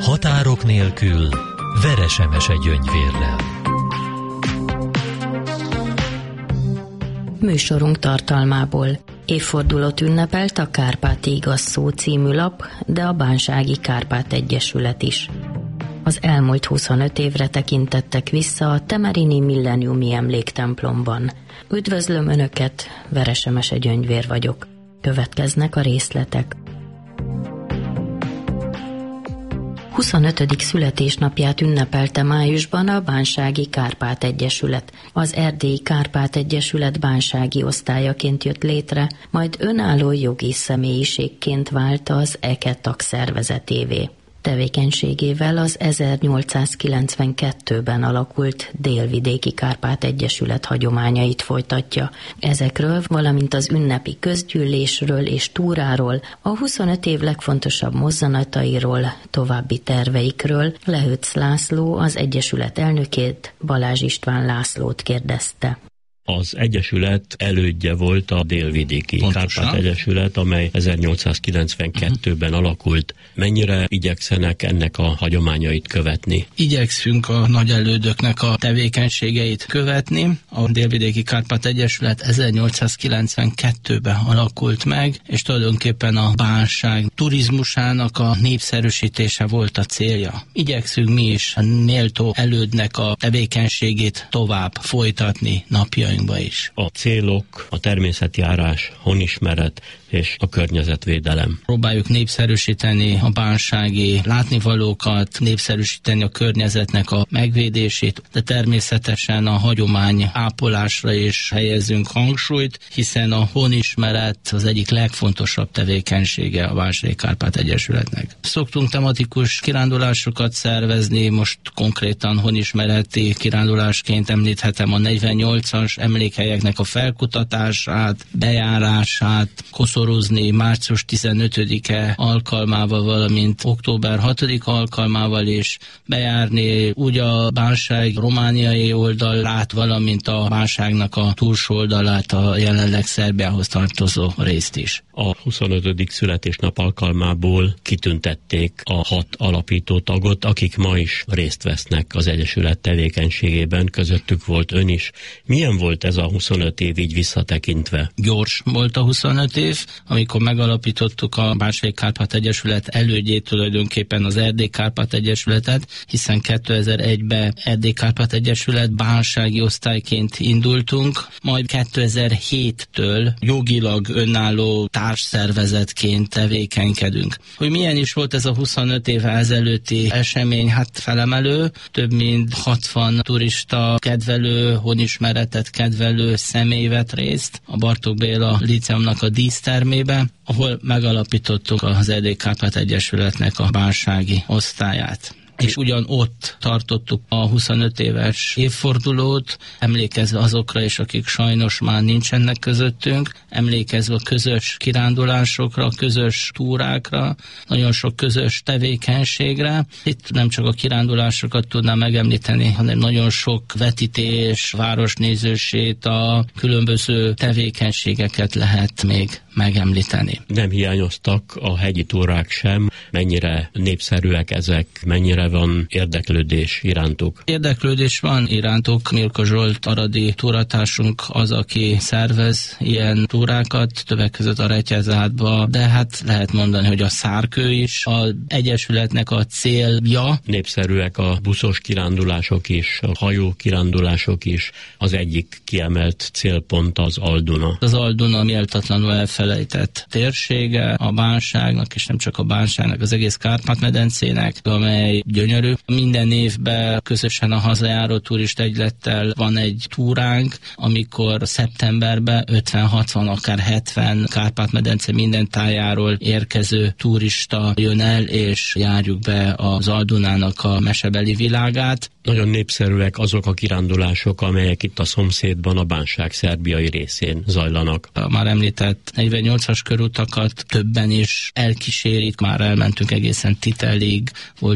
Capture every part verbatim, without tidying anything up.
Határok nélkül Veresemese Gyöngyvérrel. Műsorunk tartalmából: évfordulót ünnepelt a Kárpáti Igaz Szó című lap, de a Bánsági Kárpát Egyesület is. Az elmúlt huszonöt évre tekintettek vissza a Temerini Millenniumi Emléktemplomban. Üdvözlöm Önöket, Veresemese Gyöngyvér vagyok. Következnek a részletek. huszonötödik születésnapját ünnepelte májusban a Bánsági Kárpát Egyesület. Az Erdélyi Kárpát Egyesület bánsági osztályaként jött létre, majd önálló jogi személyiségként vált az é ká tagszervezetévé. Tevékenységével az ezernyolcszázkilencvenkettőben alakult Délvidéki Kárpát Egyesület hagyományait folytatja. Ezekről, valamint az ünnepi közgyűlésről és túráról, a huszonöt év legfontosabb mozzanatairól, további terveikről Lehőcz László, az Egyesület elnökét, Balázs István Lászlót kérdezte. Az Egyesület elődje volt a Délvidéki Pontosan. Kárpát Egyesület, amely ezernyolcszázkilencvenkettőben uh-huh. alakult. Mennyire igyekszenek ennek a hagyományait követni? Igyekszünk a nagyelődöknek a tevékenységeit követni. A Délvidéki Kárpát Egyesület ezernyolcszázkilencvenkettőben alakult meg, és tulajdonképpen a bánság turizmusának a népszerűsítése volt a célja. Igyekszünk mi is a méltó elődnek a tevékenységét tovább folytatni napjainkban is. A célok, a természetjárás, honismeret és a környezetvédelem. Próbáljuk népszerűsíteni a bánsági látnivalókat, népszerűsíteni a környezetnek a megvédését, de természetesen a hagyomány ápolásra is helyezünk hangsúlyt, hiszen a honismeret az egyik legfontosabb tevékenysége a Bánsági Kárpát Egyesületnek. Szoktunk tematikus kirándulásokat szervezni, most konkrétan honismereti kirándulásként említhetem a negyvennyolcas emlékhelyeknek a felkutatását, bejárását, koszorozni március tizenötödike alkalmával, valamint október hatodika alkalmával is, bejárni úgy a bánság romániai oldalát, valamint a bánságnak a túlsó oldalát, a jelenleg Szerbiához tartozó részt is. A huszonötödik születésnap alkalmából kitüntették a hat alapító tagot, akik ma is részt vesznek az Egyesület tevékenységében, közöttük volt ön is. Milyen volt ez a huszonöt év így visszatekintve? Gyors volt a huszonöt év, amikor megalapítottuk a Bánsági Kárpát Egyesület elődjét, tulajdonképpen az Erdélyi Kárpát Egyesületet, hiszen kétezer-egyben Erdélyi Kárpát Egyesület bánsági osztályként indultunk, majd kétezer-héttől jogilag önálló társszervezetként tevékenykedünk. Hogy milyen is volt ez a huszonöt évvel ezelőtti esemény, hát felemelő, több mint hatvan turista kedvelő, honismeretet kedvelő személy vett részt a Bartók Béla Líceumnak a dísztermébe, ahol megalapítottuk az Erdélyi Kárpát Egyesületnek a bánsági osztályát. És ugyan ott tartottuk a huszonöt éves évfordulót, emlékezve azokra is, akik sajnos már nincsenek közöttünk, emlékezve a közös kirándulásokra, közös túrákra, nagyon sok közös tevékenységre. Itt nem csak a kirándulásokat tudnám megemlíteni, hanem nagyon sok vetítés, városnézősét, a különböző tevékenységeket lehet még megemlíteni. Nem hiányoztak a hegyi túrák sem, mennyire népszerűek ezek, mennyire van érdeklődés irántuk? Érdeklődés van irántuk. Mirko Zsolt, aradi túratársunk az, aki szervez ilyen túrákat, többek között a Retyezátba, de hát lehet mondani, hogy a Szárkő is az Egyesületnek a célja. Népszerűek a buszos kirándulások is, a hajó kirándulások is. Az egyik kiemelt célpont az Al-Duna. Az Al-Duna méltatlanul elfelejtett térsége a bánságnak, és nem csak a bánságnak, az egész Kárpát-medencének, amely gyönyörű. Minden évben közösen a hazajáró turista egylettel van egy túránk, amikor szeptemberben ötven-hatvan, akár hetven Kárpát-medence minden tájáról érkező turista jön el, és járjuk be az Al-Dunának a mesebeli világát. Nagyon népszerűek azok a kirándulások, amelyek itt a szomszédban, a bánság szerbiai részén zajlanak. A már említett negyvennyolcas körutakat többen is elkísérik, már elmentünk egészen Titelig, voltunk már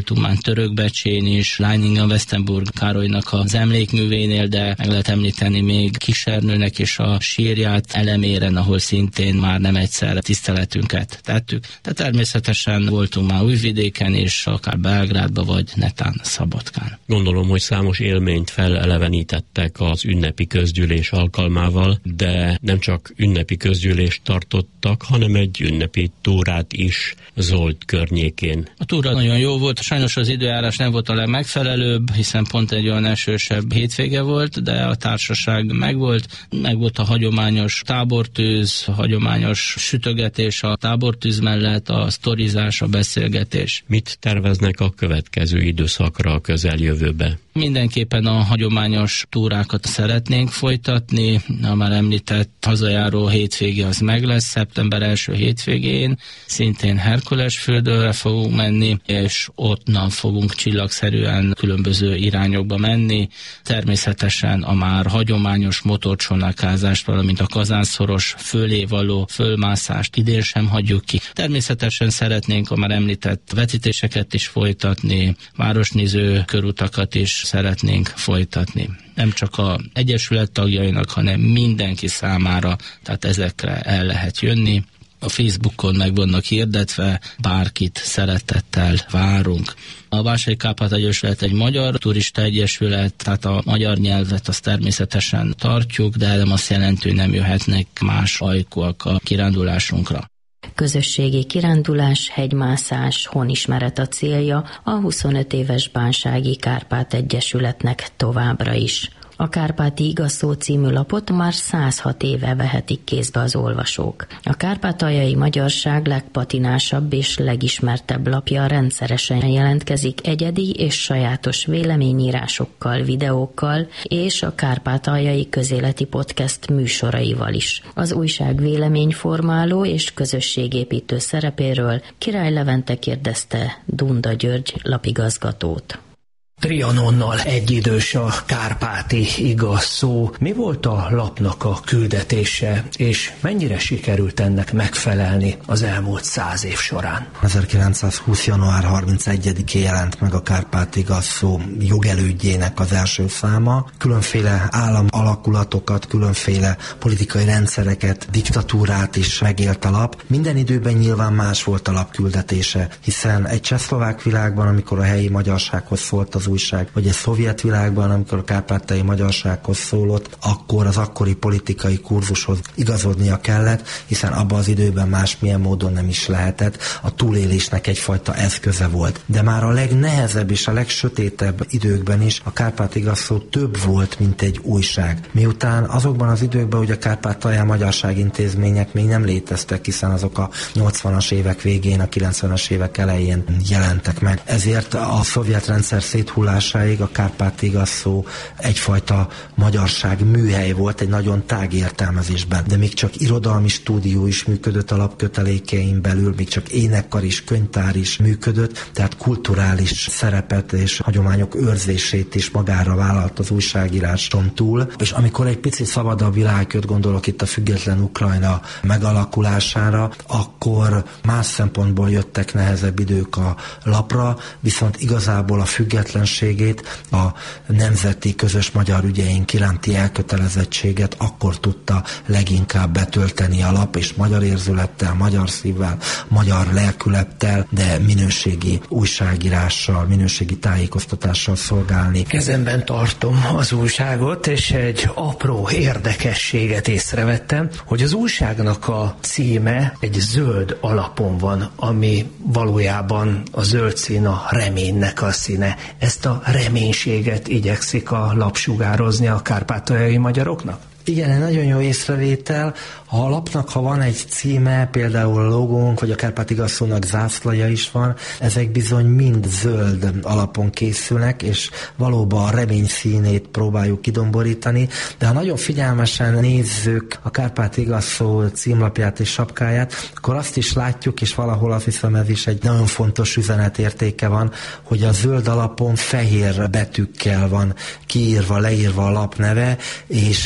Törökbecsén is, Leiningen-Westenburg Károlynak az emlékművénél, de meg lehet említeni még Kisernőnek is a sírját Eleméren, ahol szintén már nem egyszer tiszteletünket tettük. De természetesen voltunk már Újvidéken is, akár Belgrádban, vagy netán Szabadkán. Gondolom, hogy számos élményt felelevenítettek az ünnepi közgyűlés alkalmával, de nem csak ünnepi közgyűlést tartottak, hanem egy ünnepi túrát is Zsolt környékén. A túra nagyon jó volt, sajnos az időjárás nem volt a legmegfelelőbb, hiszen pont egy olyan esősebb hétvége volt, de a társaság megvolt, meg volt a hagyományos tábortűz, a hagyományos sütögetés a tábortűz mellett, a sztorizás, a beszélgetés. Mit terveznek a következő időszakra a közeljövőbe? Mindenképpen a hagyományos túrákat szeretnénk folytatni, a már említett hazajáró hétvége az meg lesz, szeptember első hétvégén, szintén Herkulesfürdőre fogunk menni, és onnan fogunk csillagszerűen különböző irányokba menni. Természetesen a már hagyományos motorcsónakázást, valamint a kazánszoros fölé való fölmászást idén sem hagyjuk ki. Természetesen szeretnénk a már említett vetítéseket is folytatni, városnéző körutakat is szeretnénk folytatni. Nem csak az egyesület tagjainak, hanem mindenki számára, tehát ezekre el lehet jönni. A Facebookon meg vannak hirdetve, bárkit szeretettel várunk. A Vásárhelyi Kárpát Egyesület egy magyar turista egyesület, tehát a magyar nyelvet azt természetesen tartjuk, de nem azt jelenti, hogy nem jöhetnek más ajkúak a kirándulásunkra. Közösségi kirándulás, hegymászás, honismeret a célja a huszonöt éves Bánsági Kárpát Egyesületnek továbbra is. A Kárpáti Igaz Szó című lapot már száz hat éve vehetik kézbe az olvasók. A kárpátaljai magyarság legpatinásabb és legismertebb lapja rendszeresen jelentkezik egyedi és sajátos véleményírásokkal, videókkal és a kárpátaljai közéleti podcast műsoraival is. Az újság véleményformáló és közösségépítő szerepéről Király Levente kérdezte Dunda György lapigazgatót. Trianonnal egyidős a Kárpáti Igaz Szó. Mi volt a lapnak a küldetése, és mennyire sikerült ennek megfelelni az elmúlt száz év során? ezerkilencszázhúsz. január harmincegyedikén jelent meg a Kárpáti Igaz Szó jogelődjének az első száma. Különféle állam alakulatokat, különféle politikai rendszereket, diktatúrát is megélt a lap. Minden időben nyilván más volt a lap küldetése, hiszen egy csehszlovák világban, amikor a helyi magyarsághoz szólt az újság, vagy egy szovjet világban, amikor a kárpátaljai magyarsághoz szólott, akkor az akkori politikai kurzushoz igazodnia kellett, hiszen abban az időben másmilyen módon nem is lehetett. A túlélésnek egyfajta eszköze volt. De már a legnehezebb és a legsötétebb időkben is a Kárpáti Igaz Szó több volt, mint egy újság. Miután azokban az időkben, hogy a Kárpátaljai Magyarság intézmények még nem léteztek, hiszen azok a nyolcvanas évek végén, a kilencvenes évek elején jelentek meg. Ezért a szovjet rendszer széthullásáig a Kárpáti Igaz Szó egyfajta magyarság műhely volt egy nagyon tág értelmezésben. De még csak irodalmi stúdió is működött a lap kötelékein belül, még csak énekkar is, könyvtár is működött, tehát kulturális szerepet és hagyományok őrzését is magára vállalt az újságíráson túl. És amikor egy picit szabadabb világ jött, gondolok itt a független Ukrajna megalakulására, akkor más szempontból jöttek nehezebb idők a lapra, viszont igazából a függetlenségét, a nemzeti közös magyar ügyeink iránti elkötelezettséget akkor tudta leginkább betölteni a lap, és magyar érzülettel, magyar szívvel, magyar lelkülettel, de minőségi újságírással, minőségi tájékoztatással szolgálni. Kezemben tartom az újságot, és egy apró érdekességet észrevettem, hogy az újságnak a címe egy zöld alapon van, ami valójában a zöld szín a reménynek a színe. Ezt a reménységet igyekszik a lap sugározni a kárpátaljai magyaroknak? Igen, egy nagyon jó észrevétel. Ha a lapnak, ha van egy címe, például a logónk, vagy a Kárpáti Igaz Szónak zászlaja is van, ezek bizony mind zöld alapon készülnek, és valóban a remény színét próbáljuk kidomborítani, de ha nagyon figyelmesen nézzük a Kárpáti Igaz Szó címlapját és sapkáját, akkor azt is látjuk, és valahol azt hiszem ez is egy nagyon fontos üzenetértéke van, hogy a zöld alapon fehér betűkkel van kiírva, leírva a lap neve, és további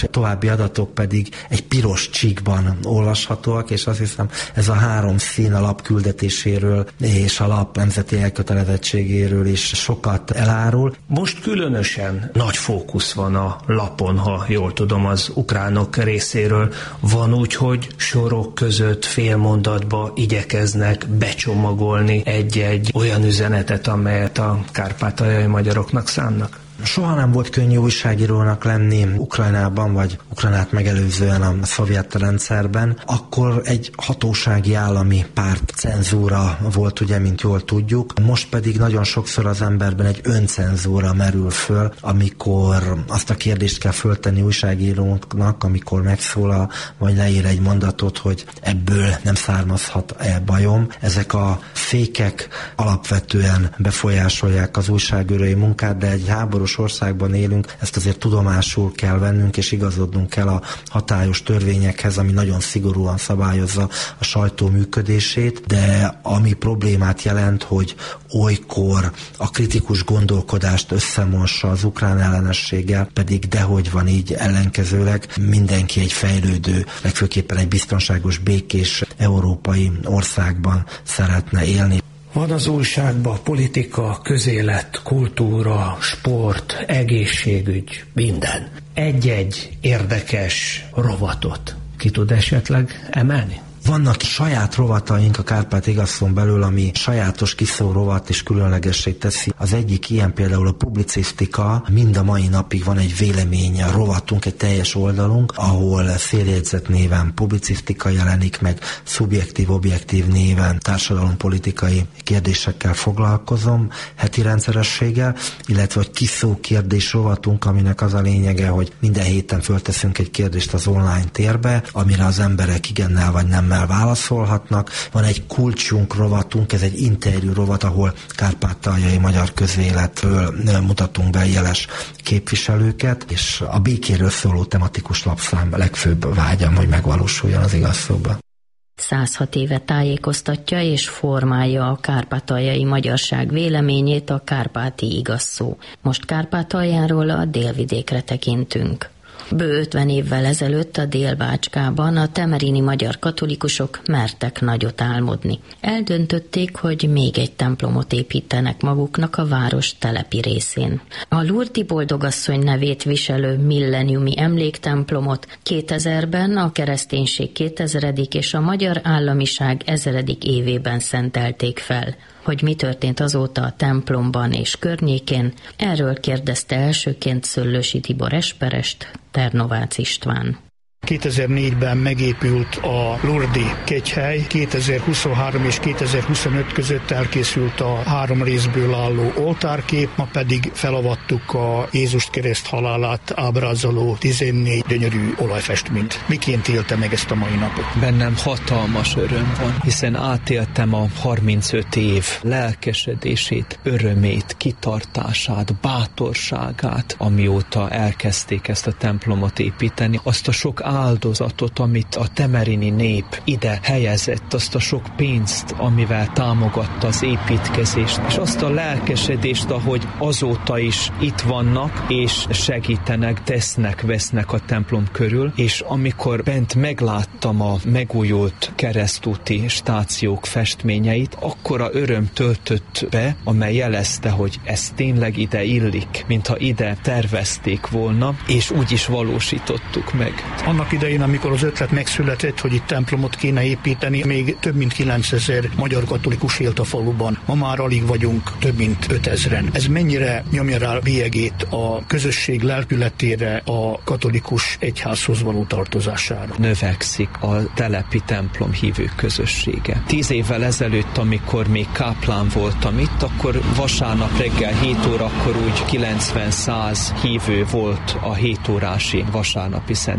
adatok pedig egy piros csíkban olvashatóak, és azt hiszem ez a három szín a lap küldetéséről és a lap nemzeti elkötelezettségéről is sokat elárul. Most különösen nagy fókusz van a lapon, ha jól tudom, az ukránok részéről. Van úgy, hogy sorok között félmondatba igyekeznek becsomagolni egy-egy olyan üzenetet, amelyet a kárpátaljai magyaroknak szánnak? Soha nem volt könnyű újságírónak lenni Ukrajnában, vagy Ukrajnát megelőzően a szovjet rendszerben. Akkor egy hatósági állami párt cenzúra volt, ugye, mint jól tudjuk. Most pedig nagyon sokszor az emberben egy öncenzúra merül föl, amikor azt a kérdést kell föltenni újságíróknak, amikor megszólal, vagy leír egy mondatot, hogy ebből nem származhat-e bajom. Ezek a fékek alapvetően befolyásolják az újságírói munkát, de egy háborús országban élünk, ezt azért tudomásul kell vennünk, és igazodnunk kell a hatályos törvényekhez, ami nagyon szigorúan szabályozza a sajtó működését, de ami problémát jelent, hogy olykor a kritikus gondolkodást összemossa az ukrán ellenességgel, pedig dehogy van így, ellenkezőleg mindenki egy fejlődő, legfőképpen egy biztonságos, békés európai országban szeretne élni. Van az újságban politika, közélet, kultúra, sport, egészségügy, minden. Egy-egy érdekes rovatot ki tud esetleg emelni? Vannak saját rovataink a Kárpát-Igasszón belül, ami sajátos kiszó rovat és különlegessé teszi. Az egyik ilyen például a publicisztika. Mind a mai napig van egy vélemény rovatunk, egy teljes oldalunk, ahol széljegyzet néven publicisztika jelenik meg, szubjektív-objektív néven társadalompolitikai kérdésekkel foglalkozom heti rendszerességgel, illetve egy kiszó kérdés rovatunk, aminek az a lényege, hogy minden héten fölteszünk egy kérdést az online térbe, amire az emberek igennel vagy nem válaszolhatnak. Van egy kulcsunk rovatunk, ez egy interjú rovat, ahol kárpátaljai magyar közéletről mutatunk be jeles képviselőket, és a békéről szóló tematikus lapszám legfőbb vágyam, hogy megvalósuljon az Igaz Szóban. száz hat éve tájékoztatja és formálja a kárpátaljai magyarság véleményét a Kárpáti Igaz Szó. Most Kárpátaljáról a délvidékre tekintünk. Bő ötven évvel ezelőtt a Dél-Bácskában a temerini magyar katolikusok mertek nagyot álmodni. Eldöntötték, hogy még egy templomot építenek maguknak a város telepi részén. A Lurdi Boldogasszony nevét viselő milleniumi emléktemplomot kétezerben a kereszténység kétezeredik és a magyar államiság ezeredik évében szentelték fel. Hogy mi történt azóta a templomban és környékén, erről kérdezte elsőként Szöllősi Tibor esperest, Ternovácz István. kétezer-négyben megépült a Lurdi kegyhely, kétezer-huszonhárom és kétezer-huszonöt között elkészült a három részből álló oltárkép, ma pedig felavattuk a Jézus kereszt halálát ábrázoló tizennégy gyönyörű olajfestményt. Miként élte meg ezt a mai napot? Bennem hatalmas öröm van, hiszen átéltem a harmincöt év lelkesedését, örömét, kitartását, bátorságát, amióta elkezdték ezt a templomot építeni, azt a sok áldozatot, amit a temerini nép ide helyezett, azt a sok pénzt, amivel támogatta az építkezést, és azt a lelkesedést, ahogy azóta is itt vannak, és segítenek, tesznek, vesznek a templom körül, és amikor bent megláttam a megújult keresztúti stációk festményeit, akkora öröm töltött be, amely jelezte, hogy ez tényleg ide illik, mintha ide tervezték volna, és úgy is valósítottuk meg. Annak idején, amikor az ötlet megszületett, hogy itt templomot kéne építeni, még több mint kilencezer magyar katolikus élt a faluban. Ma már alig vagyunk több mint ötezren. Ez mennyire nyomja rá bélyegét a közösség lelkületére, a katolikus egyházhoz való tartozására? Növekszik a telepi templom hívő közössége. Tíz évvel ezelőtt, amikor még káplán voltam itt, akkor vasárnap reggel hét órakor úgy kilencven-száz hívő volt a hét órási vasárnapi szentmisén itt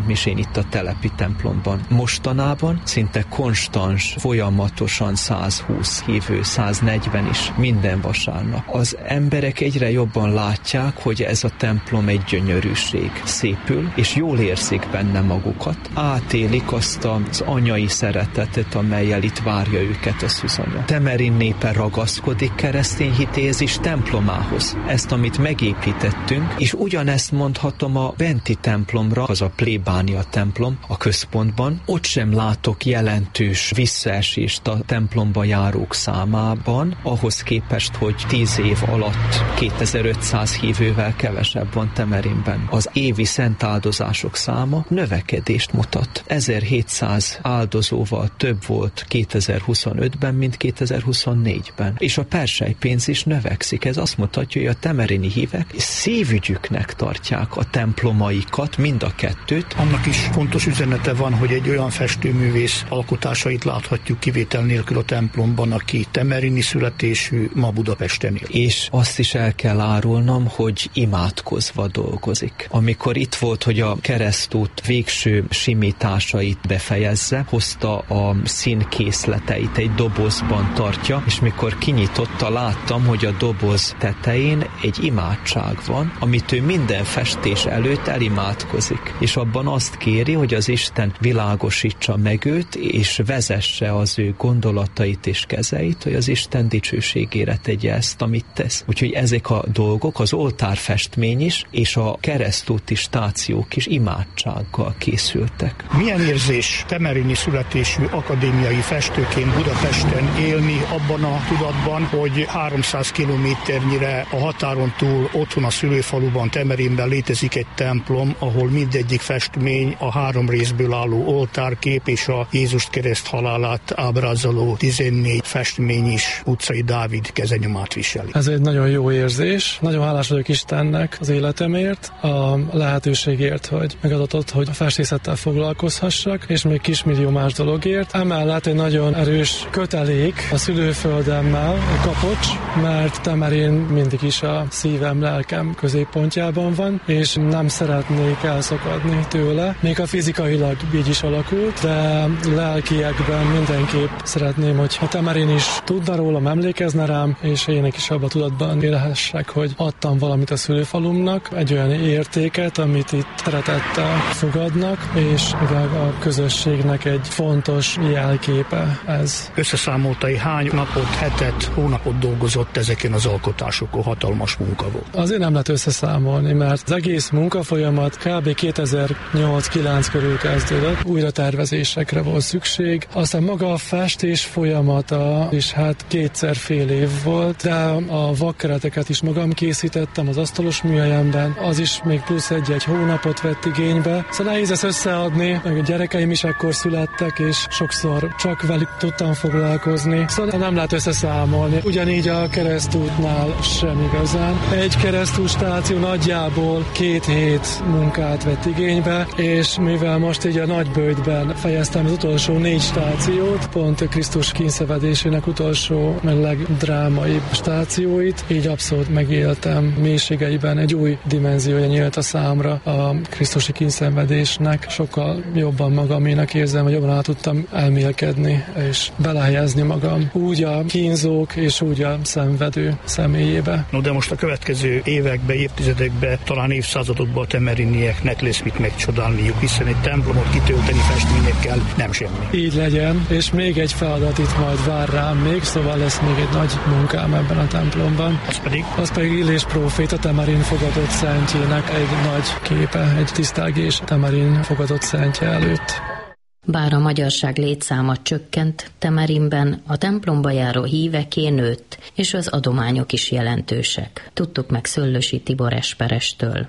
itt a telepi templomban. Mostanában szinte konstans, folyamatosan százhúsz hívő, száznegyven is minden vasárnap. Az emberek egyre jobban látják, hogy ez a templom egy gyönyörűség. Szépül, és jól érzik benne magukat. Átélik azt az anyai szeretetet, amellyel itt várja őket a szűzanya. Temerin népe ragaszkodik keresztény hitéhez és templomához. Ezt, amit megépítettünk, és ugyanezt mondhatom a benti templomra, az a plébánia templom a központban. Ott sem látok jelentős visszaesést a templomba járók számában, ahhoz képest, hogy tíz év alatt kétezer-ötszáz hívővel kevesebb van Temerinben. Az évi szent áldozások száma növekedést mutat. ezerhétszáz áldozóval több volt kétezer-huszonötben, mint kétezer-huszonnégyben. És a perselypénz is növekszik. Ez azt mutatja, hogy a temerini hívek szívügyüknek tartják a templomaikat, mind a kettőt. Annak is fontos üzenete van, hogy egy olyan festőművész alkotásait láthatjuk kivétel nélkül a templomban, aki temerini születésű, ma Budapesten él. És azt is el kell árulnom, hogy imádkozva dolgozik. Amikor itt volt, hogy a keresztút végső simításait befejezze, hozta a színkészleteit, egy dobozban tartja, és mikor kinyitotta, láttam, hogy a doboz tetején egy imádság van, amit ő minden festés előtt elimádkozik. És abban azt kéri, hogy az Isten világosítsa meg őt, és vezesse az ő gondolatait és kezeit, hogy az Isten dicsőségére tegye ezt, amit tesz. Úgyhogy ezek a dolgok, az oltárfestmény is, és a keresztúti stációk is imádsággal készültek. Milyen érzés temerini születésű akadémiai festőként Budapesten élni abban a tudatban, hogy háromszáz kilométernyire a határon túl otthon a szülőfaluban, Temerinben létezik egy templom, ahol mindegyik festmény a három részből álló oltárkép és a Jézus kereszt halálát ábrázoló tizennégy festmény is utcai Dávid kezenyomát viseli. Ez egy nagyon jó érzés. Nagyon hálás vagyok Istennek az életemért, a lehetőségért, hogy megadatott, hogy a festészettel foglalkozhassak, és még kismillió más dologért. Emellett egy nagyon erős kötelék a szülőföldemmel, a Kapocs, mert Temerin mindig is a szívem, lelkem középpontjában van, és nem szeretnék elszakadni tőle. Még a fizikailag így is alakult, de lelkiekben mindenképp szeretném, hogy a Temerin is tudna rólam, emlékezne rám, és én is abban tudatban élhessek, hogy adtam valamit a szülőfalumnak, egy olyan értéket, amit itt szeretettel fogadnak, és a közösségnek egy fontos jelképe ez. Összeszámolta, hogy hány napot, hetet, hónapot dolgozott ezeken az alkotásokon, hatalmas munka volt. Azért nem lehet összeszámolni, mert az egész munkafolyamat kb. kétezer-nyolc-kilenc körül kezdődött, újra tervezésekre volt szükség, aztán maga a festés folyamata is hát kétszer fél év volt, de a vakkereteket is magam készítettem az asztalos műhelyemben, az is még plusz egy-egy hónapot vett igénybe, szóval nehéz ezt összeadni, meg a gyerekeim is akkor születtek, és sokszor csak velük tudtam foglalkozni, szóval nem lehet összeszámolni. Ugyanígy a keresztútnál sem igazán. Egy keresztút stáció nagyjából két hét munkát vett igénybe, és mivel most így a Nagyböjtben fejeztem az utolsó négy stációt, pont Krisztus kínszedésének utolsó, meg legdrámaibb stációit, így abszolút megéltem mélységeiben, egy új dimenziója nyílt a számra a krisztusi kínszedésnek, sokkal jobban magaménak érzem, hogy jobban át tudtam elmélkedni, és belehelyezni magam úgy a kínzók, és úgy a szenvedő személyébe. No, de most a következő években, évtizedekben, talán évszázadokban a temerinieknek lesz mit megcsodálniuk, hiszen egy templomot kitölteni festményekkel nem semmi. Így legyen, és még egy feladat itt majd vár rám még, szóval lesz még egy nagy munkám ebben a templomban. Az pedig? Az pedig Illés próféta Temerin fogadott szentjének egy nagy képe, egy tisztelgés Temerin fogadott szentje előtt. Bár a magyarság létszáma csökkent, Temerinben a templomba járó híveké nőtt, és az adományok is jelentősek. Tudtuk meg Szöllősi Tibor esperestől.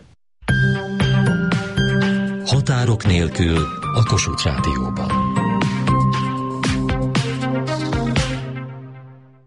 Határok nélkül a Kossuth Rádióban.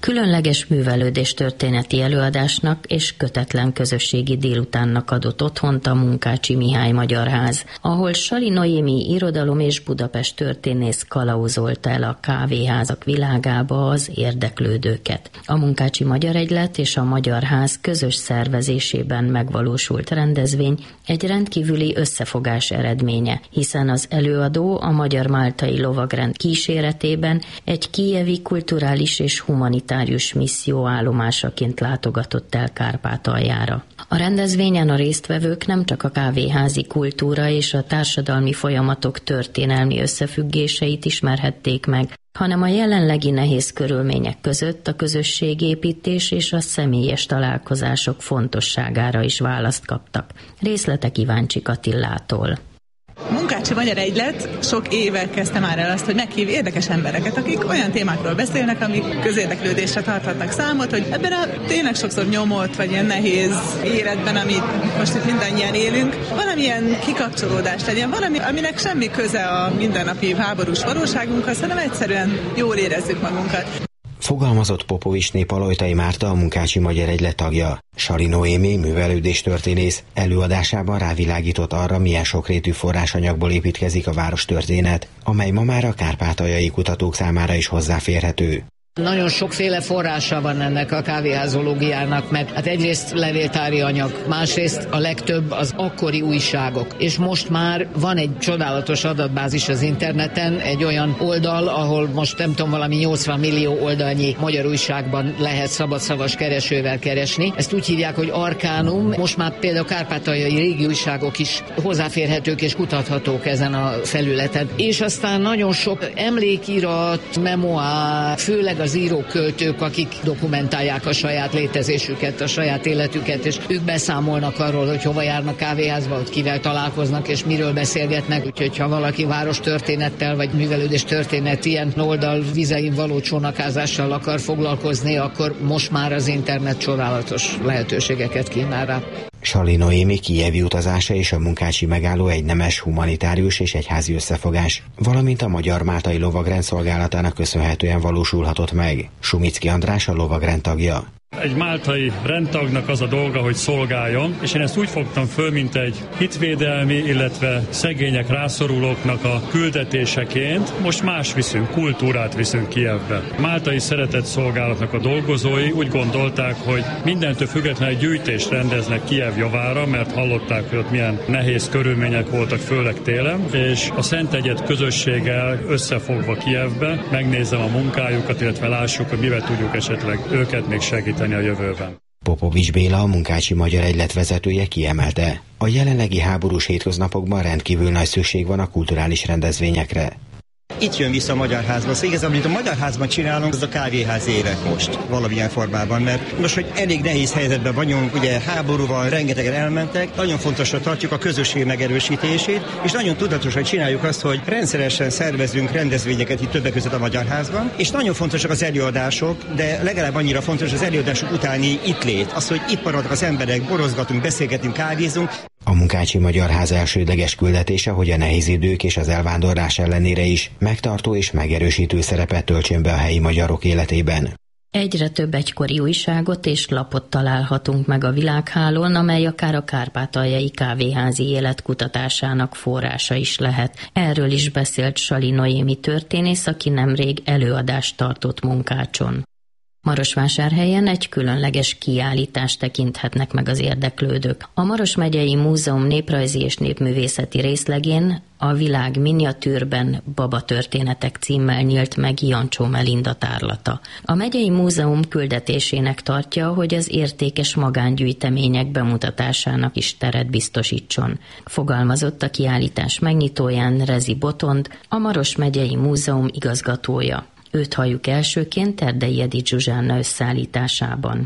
Különleges művelődés történeti előadásnak és kötetlen közösségi délutánnak adott otthont a Munkácsi Mihály Magyar Ház, ahol Sali Noémi irodalom és Budapest történész kalauzolta el a kávéházak világába az érdeklődőket. A Munkácsi Magyar Egylet és a Magyar Ház közös szervezésében megvalósult rendezvény egy rendkívüli összefogás eredménye, hiszen az előadó a Magyar-Máltai Lovagrend kíséretében egy kijevi kulturális és humanitárius misszió állomásaként látogatott el Kárpátaljára. A rendezvényen a résztvevők nem csak a kávéházi kultúra és a társadalmi folyamatok történelmi összefüggéseit ismerhették meg, hanem a jelenlegi nehéz körülmények között a közösségépítés és a személyes találkozások fontosságára is választ kaptak. Részletek Iváncsik Attilától. Munkácsi Magyar Egylet sok éve kezdte már el azt, hogy meghív érdekes embereket, akik olyan témákról beszélnek, amik közérdeklődésre tarthatnak számot, hogy ebben a tényleg sokszor nyomott, vagy ilyen nehéz életben, amit most itt mindannyian élünk, valamilyen kikapcsolódás legyen, valami, aminek semmi köze a mindennapi háborús valóságunkhoz, hanem egyszerűen jól érezzük magunkat. Fogalmazott Popovicsné Palojtai Márta, a Munkácsi Magyar Egylet tagja. Sali Noémi, művelődéstörténész előadásában rávilágított arra, milyen sokrétű forrásanyagból építkezik a várostörténet, amely ma már a kárpátaljai kutatók számára is hozzáférhető. Nagyon sokféle forrása van ennek a kávéházológiának, mert hát egyrészt levéltári anyag, másrészt a legtöbb az akkori újságok. És most már van egy csodálatos adatbázis az interneten, egy olyan oldal, ahol most nem tudom, valami nyolcvan millió oldalnyi magyar újságban lehet szabadszavas keresővel keresni. Ezt úgy hívják, hogy Arkánum. Most már például kárpátaljai régi újságok is hozzáférhetők és kutathatók ezen a felületen. És aztán nagyon sok emlékirat, memoár, főleg az írók-költők, akik dokumentálják a saját létezésüket, a saját életüket, és ők beszámolnak arról, hogy hova járnak kávéházba, hogy kivel találkoznak, és miről beszélgetnek. Úgyhogy ha valaki város történettel, vagy művelődés történet ilyen oldal vizein való csónakázással akar foglalkozni, akkor most már az internet csodálatos lehetőségeket kínál rá. Sali Noémi kijevi utazása és a munkácsi megálló egy nemes, humanitárius és egyházi összefogás, valamint a Magyar-Máltai Lovagrend szolgálatának köszönhetően valósulhatott meg. Sumicki András, a Lovagrend tagja. Egy máltai rendtagnak az a dolga, hogy szolgáljon, és én ezt úgy fogtam föl, mint egy hitvédelmi, illetve szegények, rászorulóknak a küldetéseként. Most más viszünk, kultúrát viszünk Kijevbe. Máltai szeretett szolgálatnak a dolgozói úgy gondolták, hogy mindentől függetlenül egy gyűjtést rendeznek Kijev javára, mert hallották, hogy ott milyen nehéz körülmények voltak, főleg télen, és a Szent Egyed közösséggel összefogva Kijevbe megnézem a munkájukat, illetve lássuk, hogy mivel tudjuk esetleg őket még segíteni a jövőben. Popovics Béla, a Munkácsi Magyar Egylet vezetője kiemelte: a jelenlegi háborús hétköznapokban rendkívül nagy szükség van a kulturális rendezvényekre. Itt jön vissza a Magyar Házba. Szóval igazából, amit a Magyar Házban csinálunk, az a kávéház élet most valamilyen formában, mert most, hogy elég nehéz helyzetben vagyunk, ugye háború van, rengetegen elmentek, nagyon fontosra tartjuk a közösség megerősítését, és nagyon tudatos, hogy csináljuk azt, hogy rendszeresen szervezünk rendezvényeket itt többek között a Magyar Házban, és nagyon fontosak az előadások, de legalább annyira fontos az előadások utáni itt lét, az, hogy itt maradnak az emberek, borozgatunk, beszélgetünk, kávézunk. A Munkácsi Magyar Ház elsődleges küldetése, hogy a nehéz idők és az elvándorlás ellenére is megtartó és megerősítő szerepet töltsön be a helyi magyarok életében. Egyre több egykori újságot és lapot találhatunk meg a világhálón, amely akár a kárpátaljai kávéházi élet kutatásának forrása is lehet. Erről is beszélt Sali Noémi történész, aki nemrég előadást tartott Munkácson. Marosvásárhelyen egy különleges kiállítást tekinthetnek meg az érdeklődők. A Maros megyei Múzeum néprajzi és népművészeti részlegén a Világ miniatűrben babatörténetek címmel nyílt meg Jancsó Melinda tárlata. A megyei múzeum küldetésének tartja, hogy az értékes magángyűjtemények bemutatásának is teret biztosítson. Fogalmazott a kiállítás megnyitóján Rezi Botond, a Maros megyei múzeum igazgatója. Őt halljuk elsőként Erdei Edith Zsuzsánna összeállításában.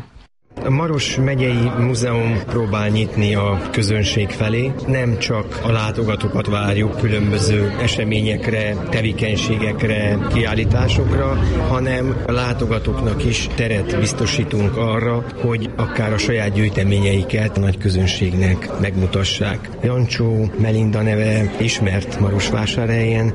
A Maros megyei múzeum próbál nyitni a közönség felé. Nem csak a látogatókat várjuk különböző eseményekre, tevékenységekre, kiállításokra, hanem a látogatóknak is teret biztosítunk arra, hogy akár a saját gyűjteményeiket a nagy közönségnek megmutassák. Jancsó Melinda neve ismert Marosvásárhelyen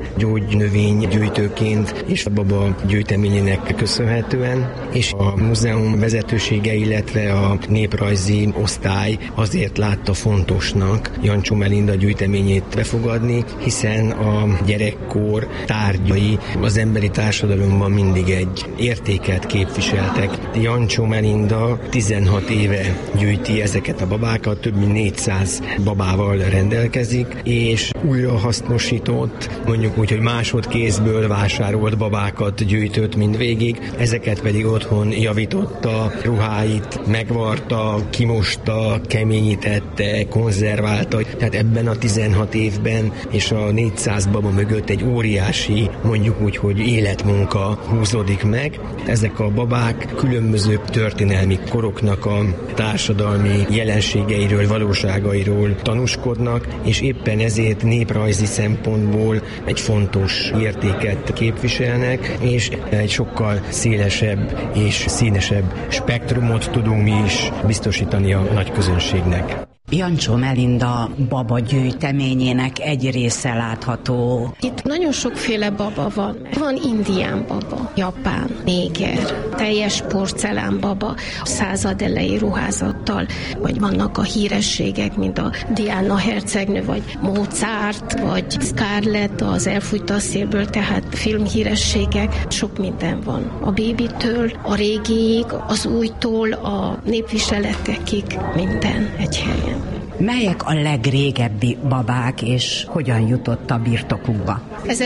gyógynövénygyűjtőként és a baba gyűjteményének köszönhetően, és a múzeum vezetősége, illetve a néprajzi osztály azért látta fontosnak Jancsó Melinda gyűjteményét befogadni, hiszen a gyerekkor tárgyai az emberi társadalomban mindig egy értéket képviseltek. Jancsó Melinda tizenhat éve gyűjti ezeket a babákat, több mint négyszáz babával rendelkezik, és újra hasznosított, mondjuk úgy, hogy másodkézből vásárolt babákat gyűjtött mindvégig, ezeket pedig otthon javította, ruháit megvarta, kimosta, keményítette, konzerválta. Tehát ebben a tizenhat évben és a négyszáz baba mögött egy óriási, mondjuk úgy, hogy életmunka húzódik meg. Ezek a babák különböző történelmi koroknak a társadalmi jelenségeiről, valóságairól tanúskodnak, és éppen ezért néprajzi szempontból egy fontos értéket képviselnek, és egy sokkal szélesebb és színesebb spektrumot tudunk mi is biztosítani a nagy közönségnek. Jancsó Melinda baba gyűjteményének egy része látható. Itt nagyon sokféle baba van. Van indián baba, japán, néger, teljes porcelán baba, század elejé ruházattal, vagy vannak a hírességek, mint a Diana hercegnő, vagy Mozart, vagy Scarlett az Elfújta a szélből, tehát filmhírességek, sok minden van. A bébitől, a régiig, az újtól, a népviseletekig, minden egy helyen. Melyek a legrégebbi babák, és hogyan jutott a birtokukba? Ez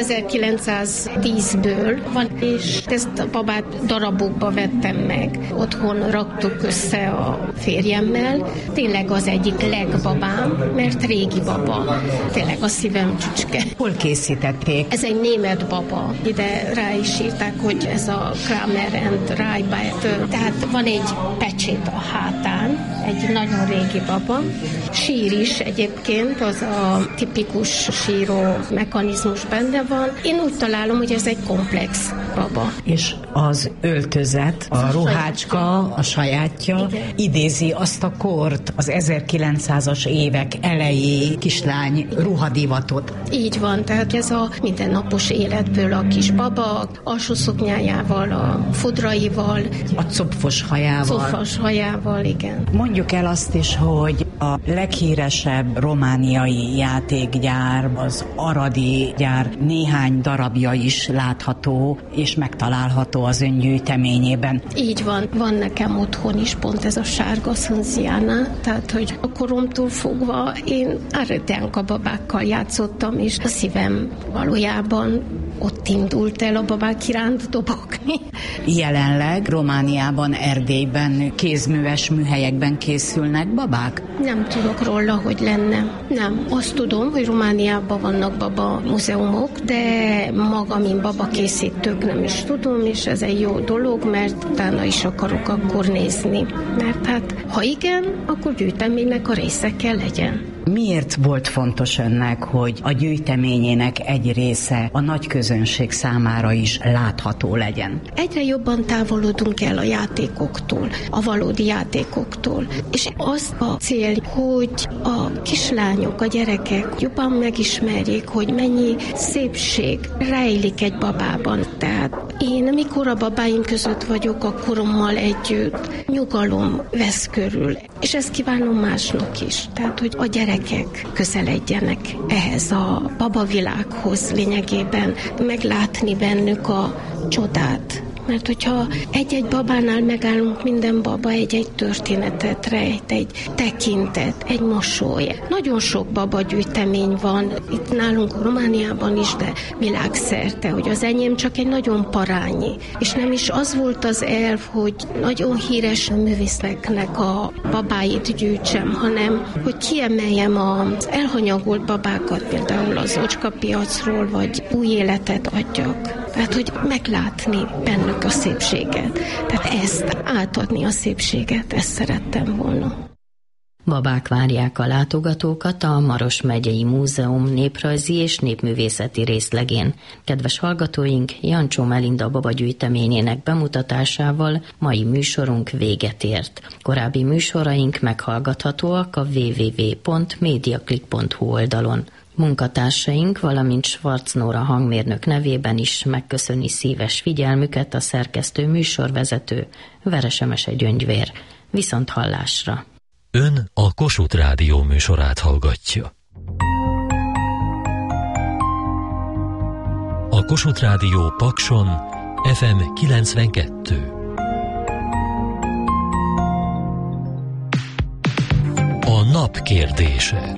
ezerkilencszáztízből van, és ezt a babát darabokba vettem meg. Otthon raktuk össze a férjemmel. Tényleg az egyik legbabám, mert régi baba. Tényleg a szívem csücske. Hol készítették? Ez egy német baba. Ide rá is írták, hogy ez a Kramer and Reibert. Tehát van egy pecsét a hátán, egy nagyon régi baba. Sír is egyébként, az a tipikus síró mechanizmus benne van. Én úgy találom, hogy ez egy komplex baba. És az öltözet, a ruhácska, a sajátja igen, idézi azt a kort, az ezerkilencszázas évek elejé kislány ruhadivatot. Így van, tehát ez a mindennapos életből a kis baba, alsó szoknyájával, a fodraival, a copfos hajával. Copfos hajával, igen. Mondjuk el azt is, hogy a leghíresebb romániai játékgyár, az aradi gyár néhány darabja is látható és megtalálható az ön gyűjteményében. Így van, van nekem otthon is pont ez a sárga Szunziana, tehát hogy a koromtól fogva én áradjánka babákkal játszottam, és a szívem valójában ott indult el a babák iránt dobogni. Jelenleg Romániában, Erdélyben, kézműves műhelyekben készülnek babák? Nem tudok róla, hogy lenne. Nem. Azt tudom, hogy Romániában vannak baba múzeumok, de maga, mint baba készítők nem is tudom, és ez egy jó dolog, mert utána is akarok akkor nézni. Mert hát, ha igen, akkor gyűjteménynek a része kell legyen. Miért volt fontos önnek, hogy a gyűjteményének egy része a nagy közönség számára is látható legyen? Egyre jobban távolodunk el a játékoktól, a valódi játékoktól. És az a cél, hogy a kislányok, a gyerekek jobban megismerjék, hogy mennyi szépség rejlik egy babában. Tehát én, mikor a babáim között vagyok, a korommal együtt nyugalom vesz körül. És ezt kívánom másnak is. Tehát, hogy a gyerekek közeledjenek ehhez a babavilághoz lényegében, meglátni bennük a csodát. Mert hogyha egy-egy babánál megállunk, minden baba egy-egy történetet rejt, egy tekintet, egy mosoly. Nagyon sok babagyűjtemény van, itt nálunk Romániában is, de világszerte, hogy az enyém csak egy nagyon parányi. És nem is az volt az elv, hogy nagyon híres művészeknek a babáit gyűjtsem, hanem hogy kiemeljem az elhanyagolt babákat, például az ocscapiacról, vagy új életet adjak. Tehát, hogy meglátni bennük a szépséget. Tehát ezt, átadni a szépséget, ezt szerettem volna. Babák várják a látogatókat a Maros megyei Múzeum néprajzi és népművészeti részlegén. Kedves hallgatóink, Jancsó Melinda babagyűjteményének bemutatásával mai műsorunk véget ért. Korábbi műsoraink meghallgathatóak a double-u double-u double-u pont mediaclick pont hu oldalon. Munkatársaink, valamint Schwarz Nóra hangmérnök nevében is megköszöni szíves figyelmüket a szerkesztő műsorvezető Veresemese Gyöngyvér. Viszont hallásra! Ön a Kossuth Rádió műsorát hallgatja. A Kossuth Rádió Pakson ef em kilencvenkettő. A nap kérdése.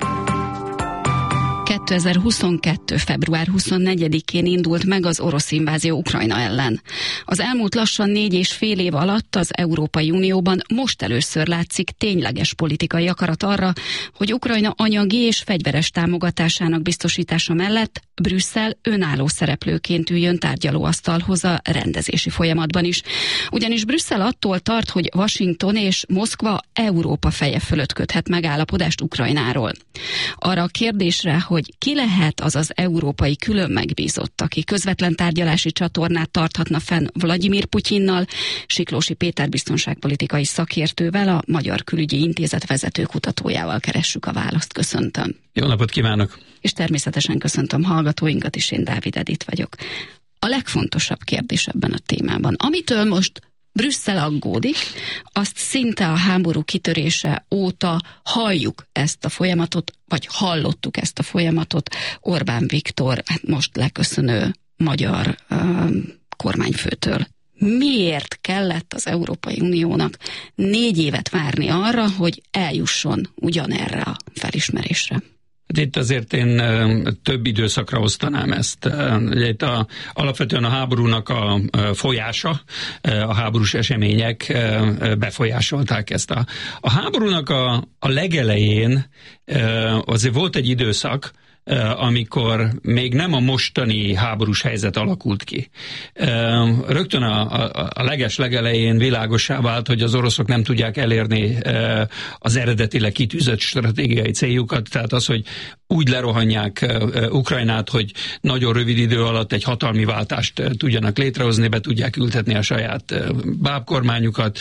kétezer-huszonkettő. február huszonnegyedikén indult meg az orosz invázió Ukrajna ellen. Az elmúlt lassan négy és fél év alatt az Európai Unióban most először látszik tényleges politikai akarat arra, hogy Ukrajna anyagi és fegyveres támogatásának biztosítása mellett Brüsszel önálló szereplőként üljön tárgyalóasztalhoz a rendezési folyamatban is. Ugyanis Brüsszel attól tart, hogy Washington és Moszkva Európa feje fölött köthet megállapodást Ukrajnáról. Arra a kérdésre, hogy ki lehet az az európai külön megbízott, aki közvetlen tárgyalási csatornát tarthatna fenn Vladimir Putyinnal, Siklósi Péter biztonságpolitikai szakértővel, a Magyar Külügyi Intézet vezető kutatójával keressük a választ. Köszöntöm. Jó napot kívánok! És természetesen köszöntöm hallgatóinkat is, én Dávid Edith vagyok. A legfontosabb kérdés ebben a témában, amitől most Brüsszel aggódik, azt szinte a háború kitörése óta halljuk ezt a folyamatot, vagy hallottuk ezt a folyamatot Orbán Viktor, most leköszönő magyar uh, kormányfőtől. Miért kellett az Európai Uniónak négy évet várni arra, hogy eljusson ugyanerre a felismerésre? Itt azért én több időszakra osztanám ezt. Ugye itt a, alapvetően a háborúnak a folyása, a háborús események befolyásolták ezt. A, a háborúnak a, a legelején azért volt egy időszak, amikor még nem a mostani háborús helyzet alakult ki. Rögtön a, a, a leges legelején világossá vált, hogy az oroszok nem tudják elérni az eredetileg kitűzött stratégiai céljukat, tehát az, hogy úgy lerohanják Ukrajnát, hogy nagyon rövid idő alatt egy hatalmi váltást tudjanak létrehozni, be tudják ültetni a saját bábkormányukat,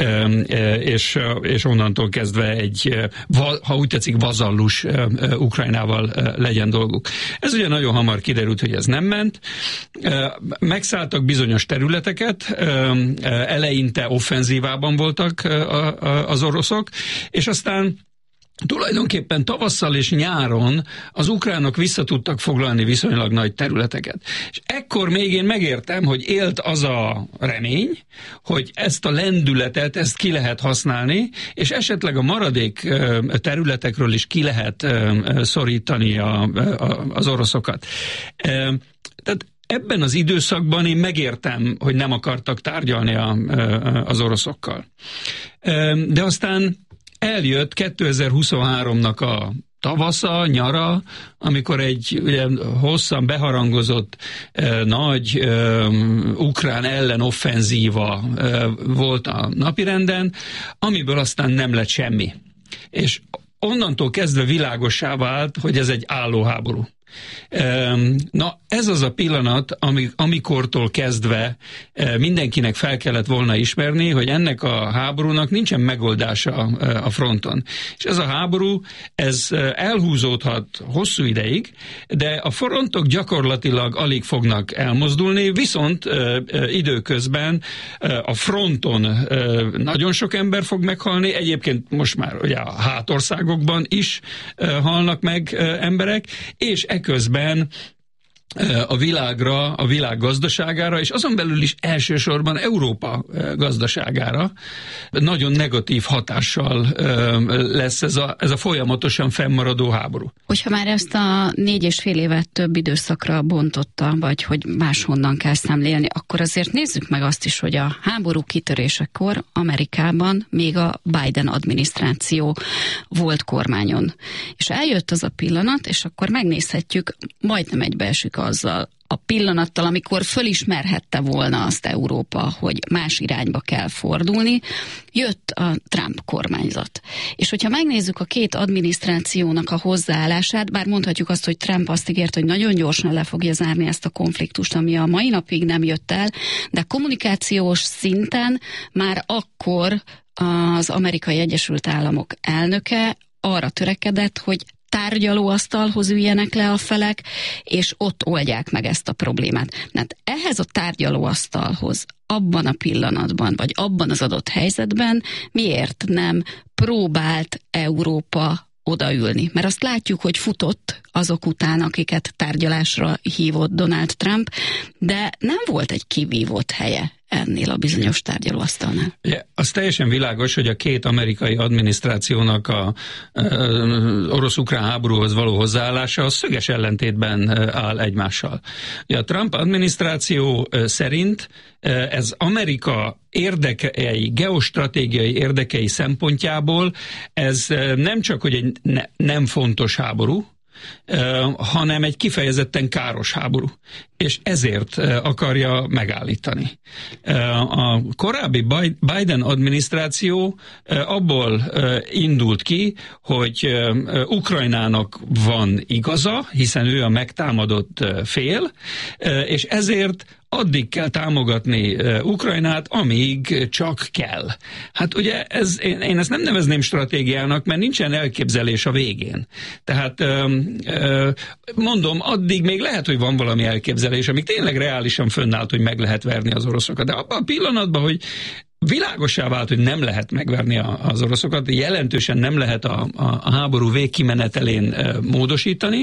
és, és onnantól kezdve egy, ha úgy tetszik, vazallus Ukrajnával legyen dolguk. Ez ugye nagyon hamar kiderült, hogy ez nem ment. Megszálltak bizonyos területeket, eleinte offenzívában voltak az oroszok, és aztán tulajdonképpen tavasszal és nyáron az ukránok vissza tudtak foglalni viszonylag nagy területeket. És ekkor még én megértem, hogy élt az a remény, hogy ezt a lendületet, ezt ki lehet használni, és esetleg a maradék területekről is ki lehet szorítani a, a, az oroszokat. Tehát ebben az időszakban én megértem, hogy nem akartak tárgyalni a, az oroszokkal. De aztán eljött kétezer-huszonháromnak a tavasza, nyara, amikor egy ugye, hosszan beharangozott eh, nagy eh, ukrán ellen offenzíva eh, volt a napirenden, amiből aztán nem lett semmi. És onnantól kezdve világossá vált, hogy ez egy álló háború. Na, ez az a pillanat, amikortól kezdve mindenkinek fel kellett volna ismerni, hogy ennek a háborúnak nincsen megoldása a fronton. És ez a háború, ez elhúzódhat hosszú ideig, de a frontok gyakorlatilag alig fognak elmozdulni, viszont időközben a fronton nagyon sok ember fog meghalni, egyébként most már ugye a hátországokban is halnak meg emberek, és eközben a világra, a világ gazdaságára, és azon belül is elsősorban Európa gazdaságára nagyon negatív hatással lesz ez a, ez a folyamatosan fennmaradó háború. Hogyha már ezt a négy és fél évet több időszakra bontotta, vagy hogy máshonnan kell szemlélni, akkor azért nézzük meg azt is, hogy a háború kitörésekor Amerikában még a Biden adminisztráció volt kormányon. És eljött az a pillanat, és akkor megnézhetjük, majdnem egybeesik azzal a pillanattal, amikor fölismerhette volna azt Európa, hogy más irányba kell fordulni, jött a Trump kormányzat. És hogyha megnézzük a két adminisztrációnak a hozzáállását, bár mondhatjuk azt, hogy Trump azt ígért, hogy nagyon gyorsan le fogja zárni ezt a konfliktust, ami a mai napig nem jött el, de kommunikációs szinten már akkor az Amerikai Egyesült Államok elnöke arra törekedett, hogy tárgyalóasztalhoz üljenek le a felek, és ott oldják meg ezt a problémát. Hát ehhez a tárgyalóasztalhoz abban a pillanatban, vagy abban az adott helyzetben miért nem próbált Európa odaülni? Mert azt látjuk, hogy futott azok után, akiket tárgyalásra hívott Donald Trump, de nem volt egy kivívott helye ennél a bizonyos tárgyalóasztalnál. Ja, az teljesen világos, hogy a két amerikai adminisztrációnak a, az orosz-ukrán háborúhoz való hozzáállása a szöges ellentétben áll egymással. A Trump adminisztráció szerint ez Amerika érdekei, geostratégiai érdekei szempontjából ez nem csak, hogy egy ne, nem fontos háború, hanem egy kifejezetten káros háború. És ezért akarja megállítani. A korábbi Biden adminisztráció abból indult ki, hogy Ukrajnának van igaza, hiszen ő a megtámadott fél, és ezért addig kell támogatni Ukrajnát, amíg csak kell. Hát ugye ez, én, én ezt nem nevezném stratégiának, mert nincsen elképzelés a végén. Tehát mondom, addig még lehet, hogy van valami elképzelés, amíg tényleg reálisan fönnállt, hogy meg lehet verni az oroszokat. De abban a pillanatban, hogy világossá vált, hogy nem lehet megverni az oroszokat, jelentősen nem lehet a, a, a háború végkimenetelén módosítani,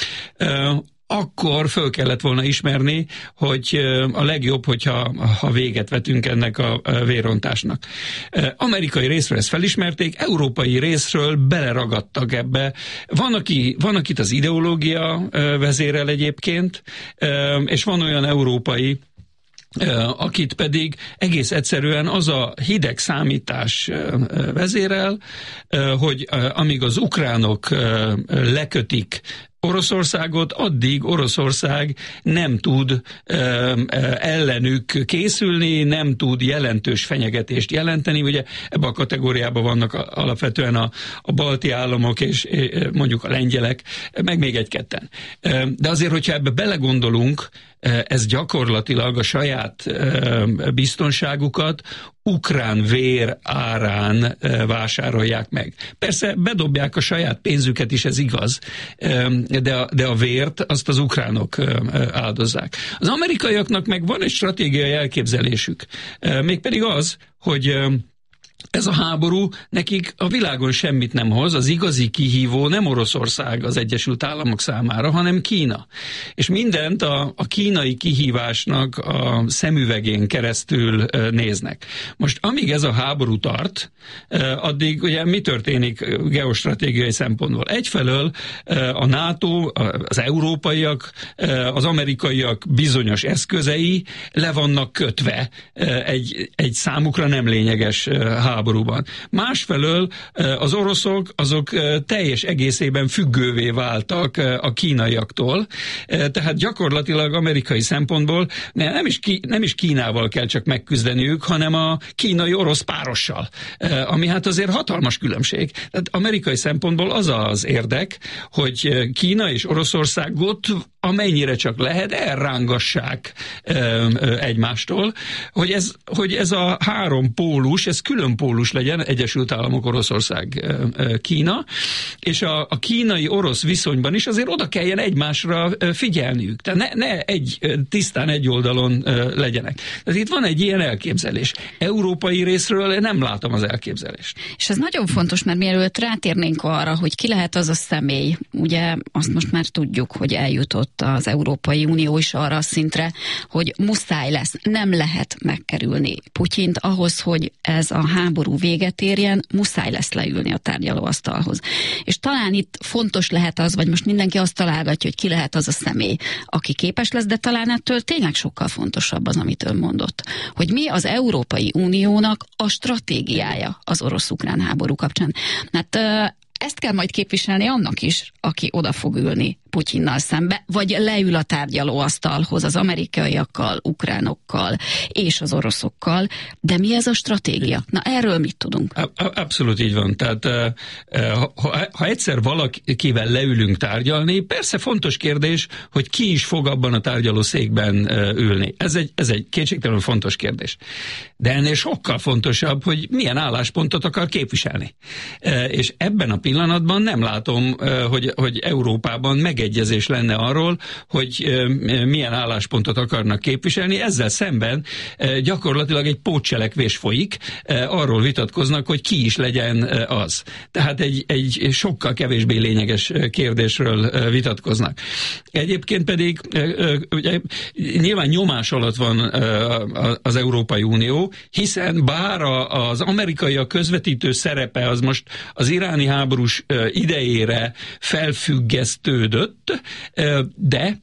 akkor föl kellett volna ismerni, hogy a legjobb, hogyha ha véget vetünk ennek a vérontásnak. Amerikai részről ezt felismerték, európai részről beleragadtak ebbe. Van, aki, van akit az ideológia vezérel egyébként, és van olyan európai, akit pedig egész egyszerűen az a hideg számítás vezérel, hogy amíg az ukránok lekötik Oroszországot, addig Oroszország nem tud ö, ellenük készülni, nem tud jelentős fenyegetést jelenteni. Ugye ebben a kategóriában vannak alapvetően a, a balti államok és mondjuk a lengyelek, meg még egy-ketten. De azért, hogyha ebbe belegondolunk, ez gyakorlatilag a saját biztonságukat ukrán vér árán vásárolják meg. Persze bedobják a saját pénzüket is, ez igaz, de a, de a vért azt az ukránok áldozzák. Az amerikaiaknak meg van egy stratégiai elképzelésük, mégpedig az, hogy ez a háború nekik a világon semmit nem hoz, az igazi kihívó nem Oroszország az Egyesült Államok számára, hanem Kína. És mindent a, a kínai kihívásnak a szemüvegén keresztül néznek. Most amíg ez a háború tart, addig ugye mi történik geostratégiai szempontból? Egyfelől a NATO, az európaiak, az amerikaiak bizonyos eszközei le vannak kötve egy, egy számukra nem lényeges háborúban. Másfelől az oroszok azok teljes egészében függővé váltak a kínaiaktól, tehát gyakorlatilag amerikai szempontból nem is, ki, nem is Kínával kell csak megküzdeniük, hanem a kínai-orosz párossal, ami hát azért hatalmas különbség. Tehát amerikai szempontból az az érdek, hogy Kína és Oroszországot amennyire csak lehet, elrángassák egymástól, hogy ez, hogy ez a három pólus, ez külön pólus legyen, Egyesült Államok, Oroszország, Kína, és a, a kínai-orosz viszonyban is azért oda kelljen egymásra figyelniük. Tehát ne, ne egy, tisztán egy oldalon legyenek. Tehát itt van egy ilyen elképzelés. Európai részről nem látom az elképzelést. És ez nagyon fontos, mert mielőtt rátérnénk arra, hogy ki lehet az a személy, ugye azt most már tudjuk, hogy eljutott az Európai Unió is arra a szintre, hogy muszáj lesz, nem lehet megkerülni Putyint ahhoz, hogy ez a háború véget érjen, muszáj lesz leülni a tárgyalóasztalhoz. És talán itt fontos lehet az, vagy most mindenki azt találgatja, hogy ki lehet az a személy, aki képes lesz, de talán ettől tényleg sokkal fontosabb az, amit ön mondott. Hogy mi az Európai Uniónak a stratégiája az orosz-ukrán háború kapcsán. Hát ezt kell majd képviselni annak is, aki oda fog ülni Putyinnal szembe, vagy leül a tárgyalóasztalhoz az amerikaiakkal, ukránokkal és az oroszokkal, de mi ez a stratégia? Na erről mit tudunk? Abszolút így van. Tehát ha, ha egyszer valakivel leülünk tárgyalni, persze fontos kérdés, hogy ki is fog abban a tárgyalószékben ülni. Ez egy, ez egy kétségtelenül fontos kérdés. De ennél sokkal fontosabb, hogy milyen álláspontot akar képviselni. És ebben a pillanatban nem látom, hogy, hogy Európában megegyezés lenne arról, hogy milyen álláspontot akarnak képviselni. Ezzel szemben gyakorlatilag egy pótcselekvés folyik, arról vitatkoznak, hogy ki is legyen az. Tehát egy, egy sokkal kevésbé lényeges kérdésről vitatkoznak. Egyébként pedig ugye, nyilván nyomás alatt van az Európai Unió, hiszen bár az amerikaiak közvetítő szerepe az most az iráni háborús idejére felfüggesztődött, de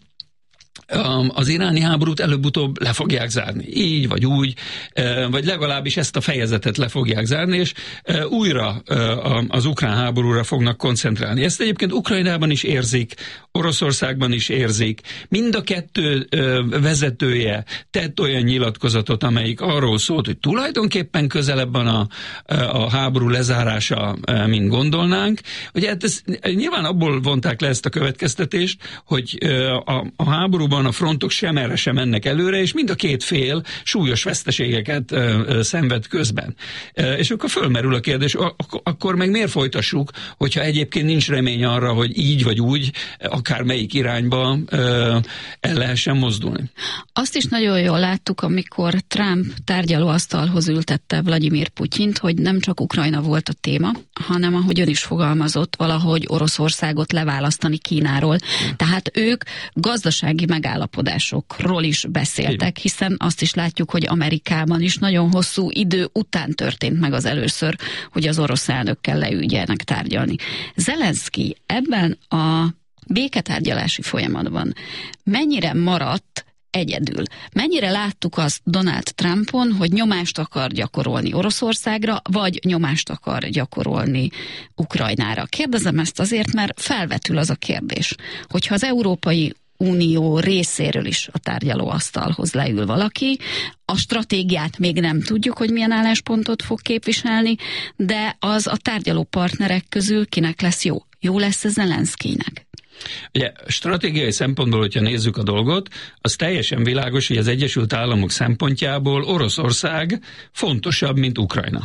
az iráni háborút előbb-utóbb le fogják zárni. Így vagy úgy, vagy legalábbis ezt a fejezetet le fogják zárni, és újra az ukrán háborúra fognak koncentrálni. Ezt egyébként Ukrajnában is érzik, Oroszországban is érzik. Mind a kettő vezetője tett olyan nyilatkozatot, amelyik arról szólt, hogy tulajdonképpen közelebb van a, a háború lezárása, mint gondolnánk. Ugye hát ez, nyilván abból vonták le ezt a következtetést, hogy a, a háborúban a frontok sem erre sem mennek előre, és mind a két fél súlyos veszteségeket ö, ö, szenved közben. E, és akkor fölmerül a kérdés, ak- akkor meg miért folytassuk, hogyha egyébként nincs remény arra, hogy így vagy úgy, akár melyik irányba ö, el lehessen mozdulni. Azt is nagyon jól láttuk, amikor Trump tárgyalóasztalhoz ültette Vladimir Putyint, hogy nem csak Ukrajna volt a téma, hanem ahogy ön is fogalmazott, valahogy Oroszországot leválasztani Kínáról. Tehát ők gazdasági megállapodásokról is beszéltek, hiszen azt is látjuk, hogy Amerikában is nagyon hosszú idő után történt meg az először, hogy az orosz elnökkel leüljenek tárgyalni. Zelenszky ebben a béketárgyalási folyamatban mennyire maradt egyedül? Mennyire láttuk azt Donald Trumpon, hogy nyomást akar gyakorolni Oroszországra, vagy nyomást akar gyakorolni Ukrajnára? Kérdezem ezt azért, mert felvetül az a kérdés, hogyha az Európai Unió részéről is a tárgyalóasztalhoz leül valaki, a stratégiát még nem tudjuk, hogy milyen álláspontot fog képviselni, de az a tárgyaló partnerek közül kinek lesz jó? Jó lesz ez Zelenszkynek? Ugye, stratégiai szempontból, hogyha nézzük a dolgot, az teljesen világos, hogy az Egyesült Államok szempontjából Oroszország fontosabb, mint Ukrajna.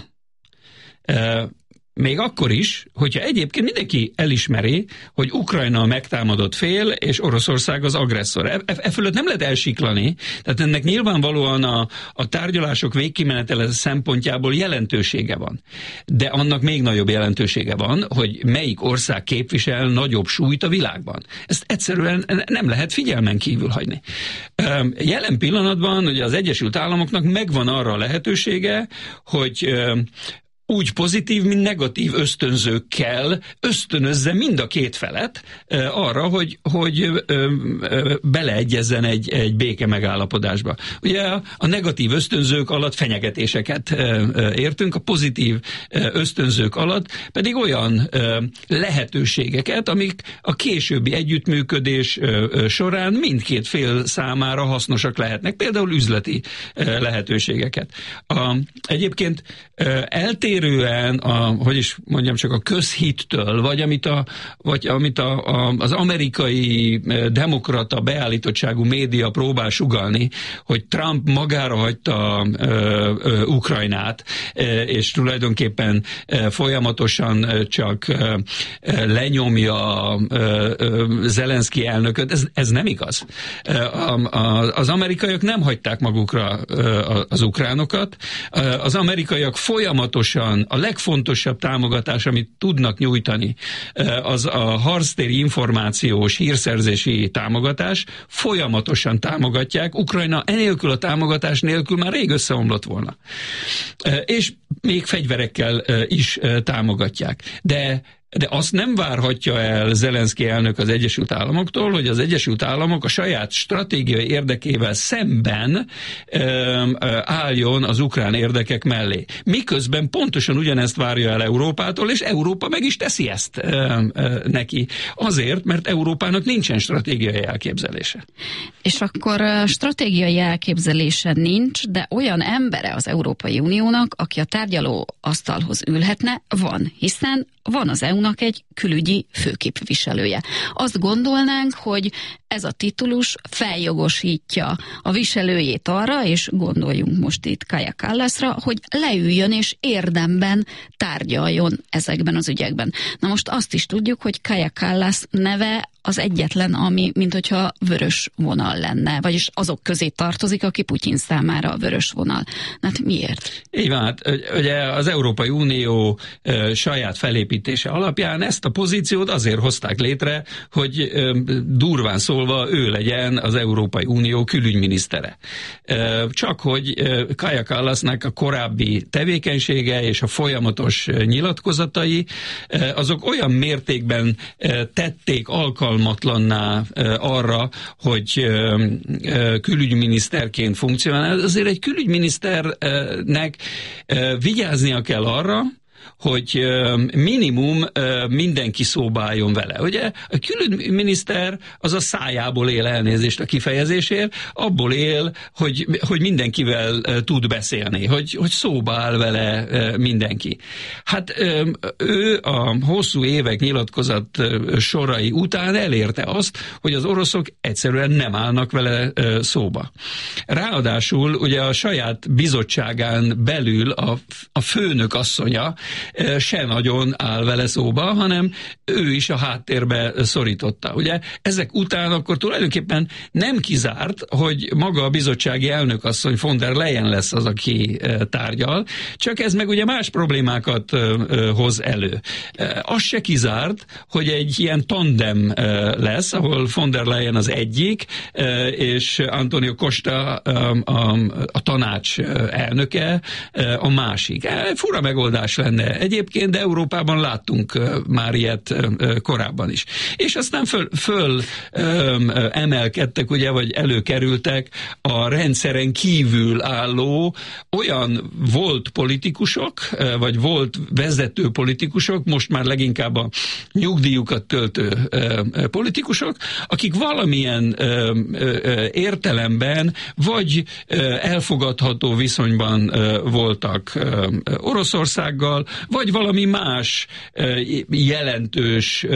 E- Még akkor is, hogyha egyébként mindenki elismeri, hogy Ukrajna a megtámadott fél, és Oroszország az agresszor. E, e fölött nem lehet elsiklani, tehát ennek nyilvánvalóan a, a tárgyalások végkimenetele szempontjából jelentősége van. De annak még nagyobb jelentősége van, hogy melyik ország képvisel nagyobb súlyt a világban. Ezt egyszerűen nem lehet figyelmen kívül hagyni. Jelen pillanatban ugye az Egyesült Államoknak megvan arra a lehetősége, hogy úgy pozitív, mint negatív ösztönzőkkel ösztönözze mind a két felet e, arra, hogy, hogy e, e, beleegyezzen egy, egy béke megállapodásba. Ugye a, a negatív ösztönzők alatt fenyegetéseket e, e, értünk, a pozitív e, ösztönzők alatt pedig olyan e, lehetőségeket, amik a későbbi együttműködés e, e, során mindkét fél számára hasznosak lehetnek, például üzleti e, lehetőségeket. A, egyébként e, eltér Érően a, hogy is mondjam, csak a közhittől, vagy amit, a, vagy amit a, a, az amerikai demokrata beállítottságú média próbál sugallni, hogy Trump magára hagyta ö, ö, Ukrajnát, és tulajdonképpen folyamatosan csak ö, lenyomja ö, ö, Zelenszky elnököt. Ez, ez nem igaz. A, a, az amerikaiak nem hagyták magukra ö, az ukránokat. Az amerikaiak folyamatosan a legfontosabb támogatás, amit tudnak nyújtani, az a harctéri információs, hírszerzési támogatás. Folyamatosan támogatják. Ukrajna enélkül a támogatás nélkül már rég összeomlott volna. És még fegyverekkel is támogatják. De De azt nem várhatja el Zelenszky elnök az Egyesült Államoktól, hogy az Egyesült Államok a saját stratégiai érdekével szemben ö, ö, álljon az ukrán érdekek mellé. Miközben pontosan ugyanezt várja el Európától, és Európa meg is teszi ezt ö, ö, neki. Azért, mert Európának nincsen stratégiai elképzelése. És akkor stratégiai elképzelése nincs, de olyan embere az Európai Uniónak, aki a tárgyaló asztalhoz ülhetne, van, hiszen van az é u-nak egy külügyi főképviselője. Azt gondolnánk, hogy ez a titulus feljogosítja a viselőjét arra, és gondoljunk most itt Kaja Kallasra, hogy leüljön és érdemben tárgyaljon ezekben az ügyekben. Na most azt is tudjuk, hogy Kaja Kallas neve az egyetlen, ami mint hogyha vörös vonal lenne, vagyis azok közé tartozik, aki Putyin számára a vörös vonal. Hát miért? Így van, hát ugye az Európai Unió e, saját felépítése alapján ezt a pozíciót azért hozták létre, hogy e, durván szólva ő legyen az Európai Unió külügyminisztere. E, csak hogy e, Kaja Kallasnak a korábbi tevékenysége és a folyamatos nyilatkozatai e, azok olyan mértékben e, tették alkalmatlanná e, arra, hogy e, e, külügyminiszterként funkcionál. Azért egy külügyminiszternek e, vigyáznia kell arra, hogy minimum mindenki szóba álljon vele. Ugye a külügyminiszter az a szájából él, elnézést a kifejezésért, abból él, hogy, hogy mindenkivel tud beszélni, hogy, hogy szóba áll vele mindenki. Hát ő a hosszú évek nyilatkozat sorai után elérte azt, hogy az oroszok egyszerűen nem állnak vele szóba. Ráadásul ugye a saját bizottságán belül a, a főnök asszonya se nagyon áll vele szóba, hanem ő is a háttérbe szorította. Ugye ezek után akkor tulajdonképpen nem kizárt, hogy maga a bizottsági elnökasszony von der Leyen lesz az, aki tárgyal, csak ez meg ugye más problémákat hoz elő. Az se kizárt, hogy egy ilyen tandem lesz, ahol von der Leyen az egyik, és Antonio Costa a, a, a tanács elnöke a másik. Fura megoldás lenne egyébként, de Európában láttunk már ilyet korábban is. És aztán föl, föl emelkedtek, ugye, vagy előkerültek a rendszeren kívül álló olyan volt politikusok, vagy volt vezető politikusok, most már leginkább a nyugdíjukat töltő politikusok, akik valamilyen értelemben vagy elfogadható viszonyban voltak Oroszországgal, vagy valami más jelentős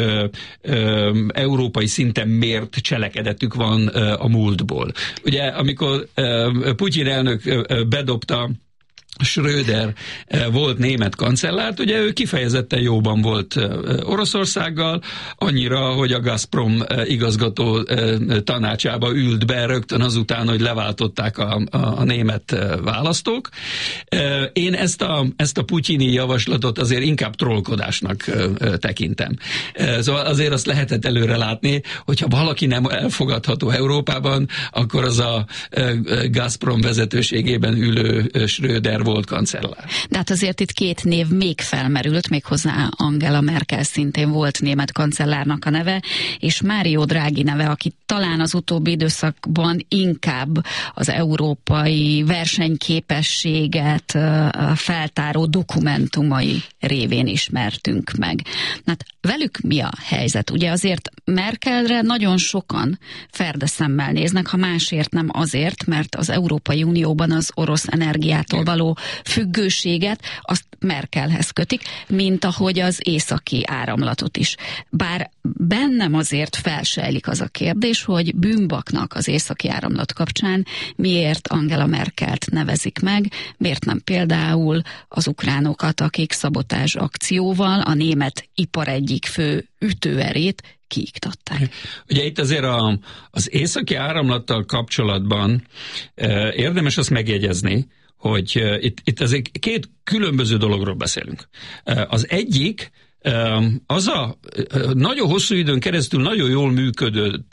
európai szinten mért cselekedetük van a múltból. Ugye, amikor Putyin elnök bedobta Schröder volt német kancellárt, ugye ő kifejezetten jóban volt Oroszországgal, annyira, hogy a Gazprom igazgató tanácsába ült be rögtön azután, hogy leváltották a, a német választók. Én ezt a, ezt a putyini javaslatot azért inkább trollkodásnak tekintem. Szóval azért azt lehetett előre látni, hogyha valaki nem elfogadható Európában, akkor az a Gazprom vezetőségében ülő Schröder volt kancellár. De hát azért itt két név még felmerült, méghozzá Angela Merkel szintén volt német kancellárnak a neve, és Mário Draghi neve, aki talán az utóbbi időszakban inkább az európai versenyképességet feltáró dokumentumai révén ismertünk meg. Hát velük mi a helyzet? Ugye azért Merkelre nagyon sokan ferdeszemmel néznek, ha másért nem azért, mert az Európai Unióban az orosz energiától való függőséget azt Merkelhez kötik, mint ahogy az északi áramlatot is. Bár bennem azért felsejlik az a kérdés, hogy Bűnbaknak az északi áramlat kapcsán miért Angela Merkelt nevezik meg, miért nem például az ukránokat, akik szabotázs akcióval a német ipar egyik fő ütőerét kiiktatták. Ugye itt azért a, az északi áramlattal kapcsolatban eh, érdemes azt megjegyezni, hogy uh, itt, itt azért két különböző dologról beszélünk. Uh, az egyik Az a nagyon hosszú időn keresztül nagyon jól működött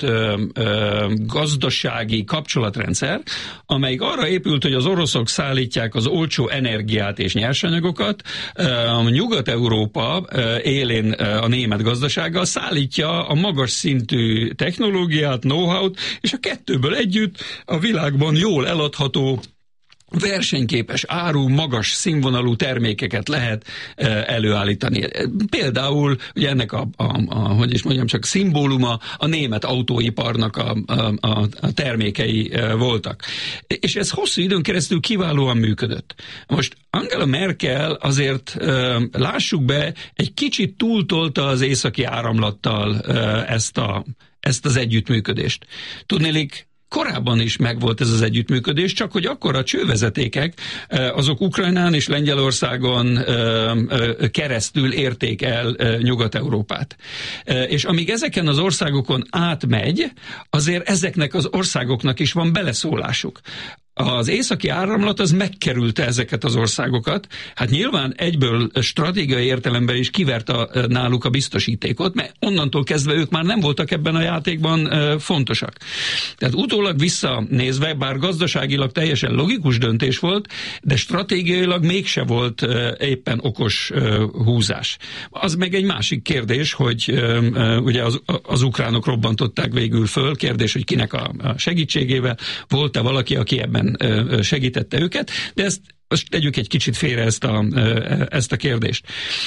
gazdasági kapcsolatrendszer, amelyik arra épült, hogy az oroszok szállítják az olcsó energiát és nyersanyagokat, Nyugat-Európa élén a német gazdasággal szállítja a magas szintű technológiát, know-how-t, és a kettőből együtt a világban jól eladható versenyképes áru, magas színvonalú termékeket lehet előállítani. Például ugye ennek a, a, a hogy is mondjam, csak szimbóluma a német autóiparnak a, a, a termékei voltak. És ez hosszú időn keresztül kiválóan működött. Most Angela Merkel azért lássuk be, egy kicsit túltolta az északi áramlattal ezt, a, ezt az együttműködést. Tudnélik, korábban is megvolt ez az együttműködés, csak hogy akkor a csővezetékek azok Ukrajnán és Lengyelországon keresztül érték el Nyugat-Európát. És amíg ezeken az országokon átmegy, azért ezeknek az országoknak is van beleszólásuk. Az északi áramlat az megkerülte ezeket az országokat, hát nyilván egyből stratégiai értelemben is kiverte náluk a biztosítékot, mert onnantól kezdve ők már nem voltak ebben a játékban fontosak. Tehát utólag visszanézve, bár gazdaságilag teljesen logikus döntés volt, de stratégiailag mégse volt éppen okos húzás. Az meg egy másik kérdés, hogy ugye az, az ukránok robbantották végül föl, kérdés, hogy kinek a segítségével, volt-e valaki, aki ebben segítette őket, de ezt most tegyük egy kicsit félre ezt a, ezt a kérdést.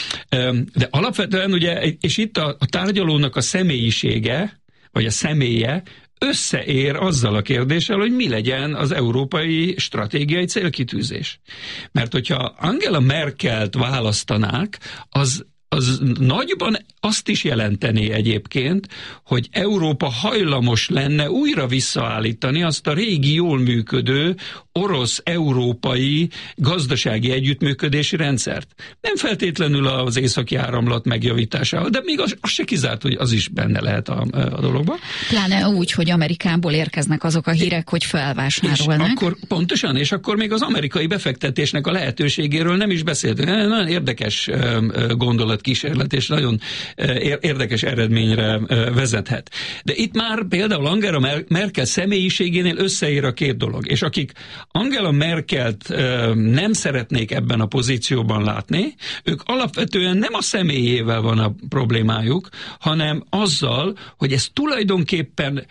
De alapvetően ugye, és itt a, a tárgyalónak a személyisége, vagy a személye összeér azzal a kérdéssel, hogy mi legyen az európai stratégiai célkitűzés. Mert hogyha Angela Merkelt választanák, az az nagyban azt is jelenteni egyébként, hogy Európa hajlamos lenne újra visszaállítani azt a régi jól működő orosz-európai gazdasági együttműködési rendszert. Nem feltétlenül az északi áramlat megjavításával, de még az, az se kizárt, hogy az is benne lehet a, a dologban. Pláne úgy, hogy Amerikából érkeznek azok a hírek, hogy felvásárolnak. És akkor pontosan, és akkor még az amerikai befektetésnek a lehetőségéről nem is beszéltünk. Nagyon érdekes gondolatkísérlet, és nagyon érdekes eredményre vezethet. De itt már például Angela Merkel személyiségénél összeér a két dolog, és akik Angela Merkelt nem szeretnék ebben a pozícióban látni, ők alapvetően nem a személyével van a problémájuk, hanem azzal, hogy ez tulajdonképpen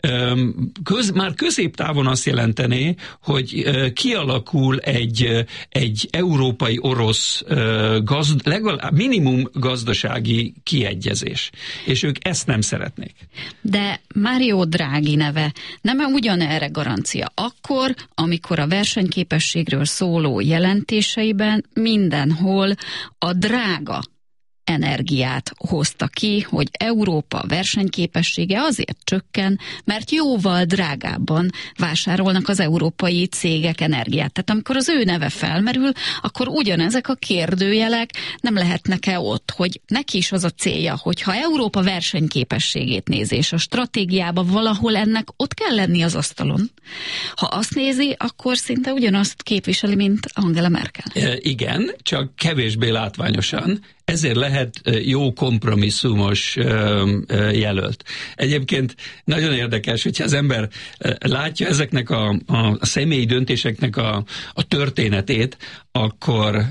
Köz, már középtávon azt jelentené, hogy kialakul egy, egy európai-orosz gazd, legalább minimum gazdasági kiegyezés. És ők ezt nem szeretnék. De Mario Draghi neve nem ugyanerre garancia. Akkor, amikor a versenyképességről szóló jelentéseiben mindenhol a drága energiát hozta ki, hogy Európa versenyképessége azért csökken, mert jóval drágábban vásárolnak az európai cégek energiát. Tehát amikor az ő neve felmerül, akkor ugyanezek a kérdőjelek nem lehetnek-e ott, hogy neki is az a célja, hogyha Európa versenyképességét nézi, és a stratégiában valahol ennek ott kell lenni az asztalon. Ha azt nézi, akkor szinte ugyanazt képviseli, mint Angela Merkel. E, igen, csak kevésbé látványosan. Ezért lehet jó kompromisszumos jelölt. Egyébként nagyon érdekes, hogyha az ember látja ezeknek a, a személyi döntéseknek a, a történetét, akkor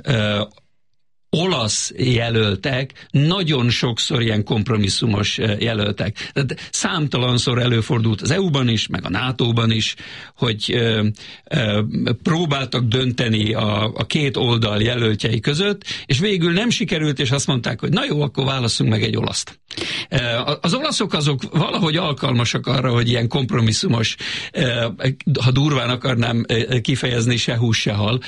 olasz jelöltek nagyon sokszor ilyen kompromisszumos jelöltek. Tehát számtalanszor előfordult az é u-ban is, meg a nátóban is, hogy ö, ö, próbáltak dönteni a, a két oldal jelöltjei között, és végül nem sikerült, és azt mondták, hogy na jó, akkor válasszunk meg egy olaszt. Az olaszok azok valahogy alkalmasak arra, hogy ilyen kompromisszumos, ha durván akarnám kifejezni, se hús, se hal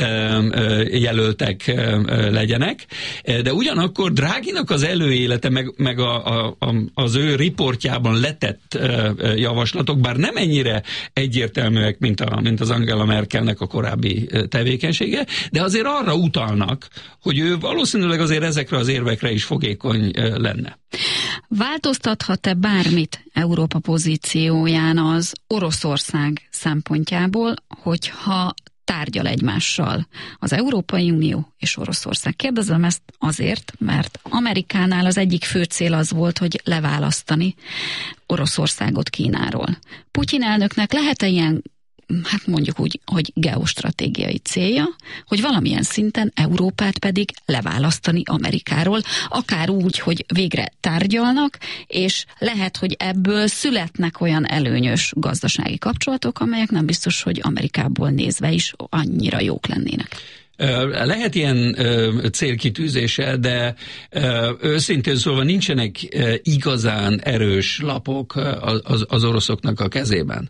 jelöltek legyenek, de ugyanakkor Draghinak az előélete, meg, meg a, a, az ő riportjában letett javaslatok, bár nem ennyire egyértelműek, mint, a, mint az Angela Merkelnek a korábbi tevékenysége, de azért arra utalnak, hogy ő valószínűleg azért ezekre az érvekre is fogékony lenne. Változtathat-e bármit Európa pozícióján az Oroszország szempontjából, hogyha tárgyal egymással az Európai Unió és Oroszország. Kérdezem ezt azért, mert Amerikánál az egyik fő cél az volt, hogy leválasztani Oroszországot Kínáról. Putyin elnöknek lehet-e ilyen, hát mondjuk úgy, hogy geostratégiai célja, hogy valamilyen szinten Európát pedig leválasztani Amerikáról, akár úgy, hogy végre tárgyalnak, és lehet, hogy ebből születnek olyan előnyös gazdasági kapcsolatok, amelyek nem biztos, hogy Amerikából nézve is annyira jók lennének. Lehet ilyen célkitűzése, de őszintén szólva nincsenek igazán erős lapok az, az oroszoknak a kezében.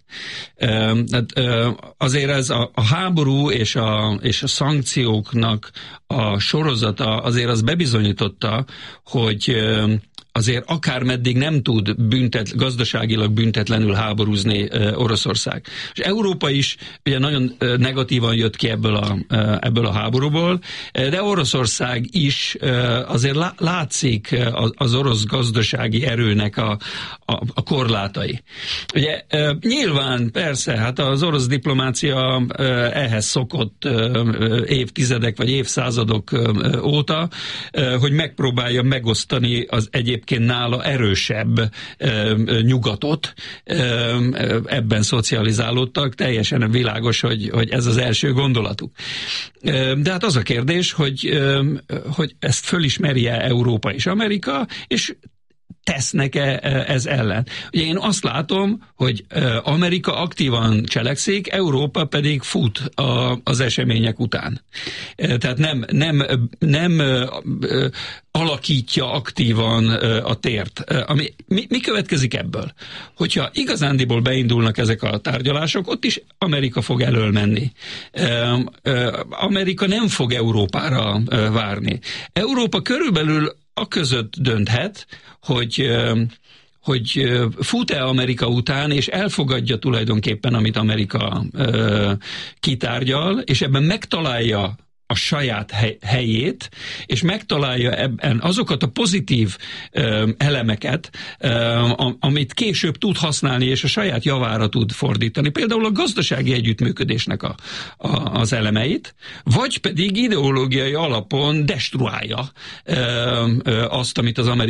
Azért ez a, a háború és a, és a szankcióknak a sorozata azért az bebizonyította, hogy azért akármeddig nem tud büntet, gazdaságilag büntetlenül háborúzni uh, Oroszország. És Európa is ugye nagyon uh, negatívan jött ki ebből a, uh, ebből a háborúból, de Oroszország is uh, azért lá, látszik az, az orosz gazdasági erőnek a, a, a korlátai. Ugye uh, nyilván persze, hát az orosz diplomácia uh, ehhez szokott uh, évtizedek vagy évszázadok uh, óta, uh, hogy megpróbálja megosztani az egyéb nála erősebb e, nyugatot, e, ebben szocializálódtak, teljesen világos, hogy, hogy ez az első gondolatuk. E, de hát az a kérdés, hogy, e, hogy ezt fölismerje Európa és Amerika, és tesznek-e ez ellen. Ugye én azt látom, hogy Amerika aktívan cselekszik, Európa pedig fut a, az események után. Tehát nem, nem, nem alakítja aktívan a tért. Ami, mi, mi következik ebből? Hogyha igazándiból beindulnak ezek a tárgyalások, ott is Amerika fog elől menni. Amerika nem fog Európára várni. Európa körülbelül a között dönthet, hogy, hogy fut-e Amerika után, és elfogadja tulajdonképpen, amit Amerika kitárgyal, és ebben megtalálja a saját helyét, és megtalálja ebben azokat a pozitív ö, elemeket, ö, amit később tud használni, és a saját javára tud fordítani. Például a gazdasági együttműködésnek a, a, az elemeit, vagy pedig ideológiai alapon destruálja ö, ö, azt, amit az amerikai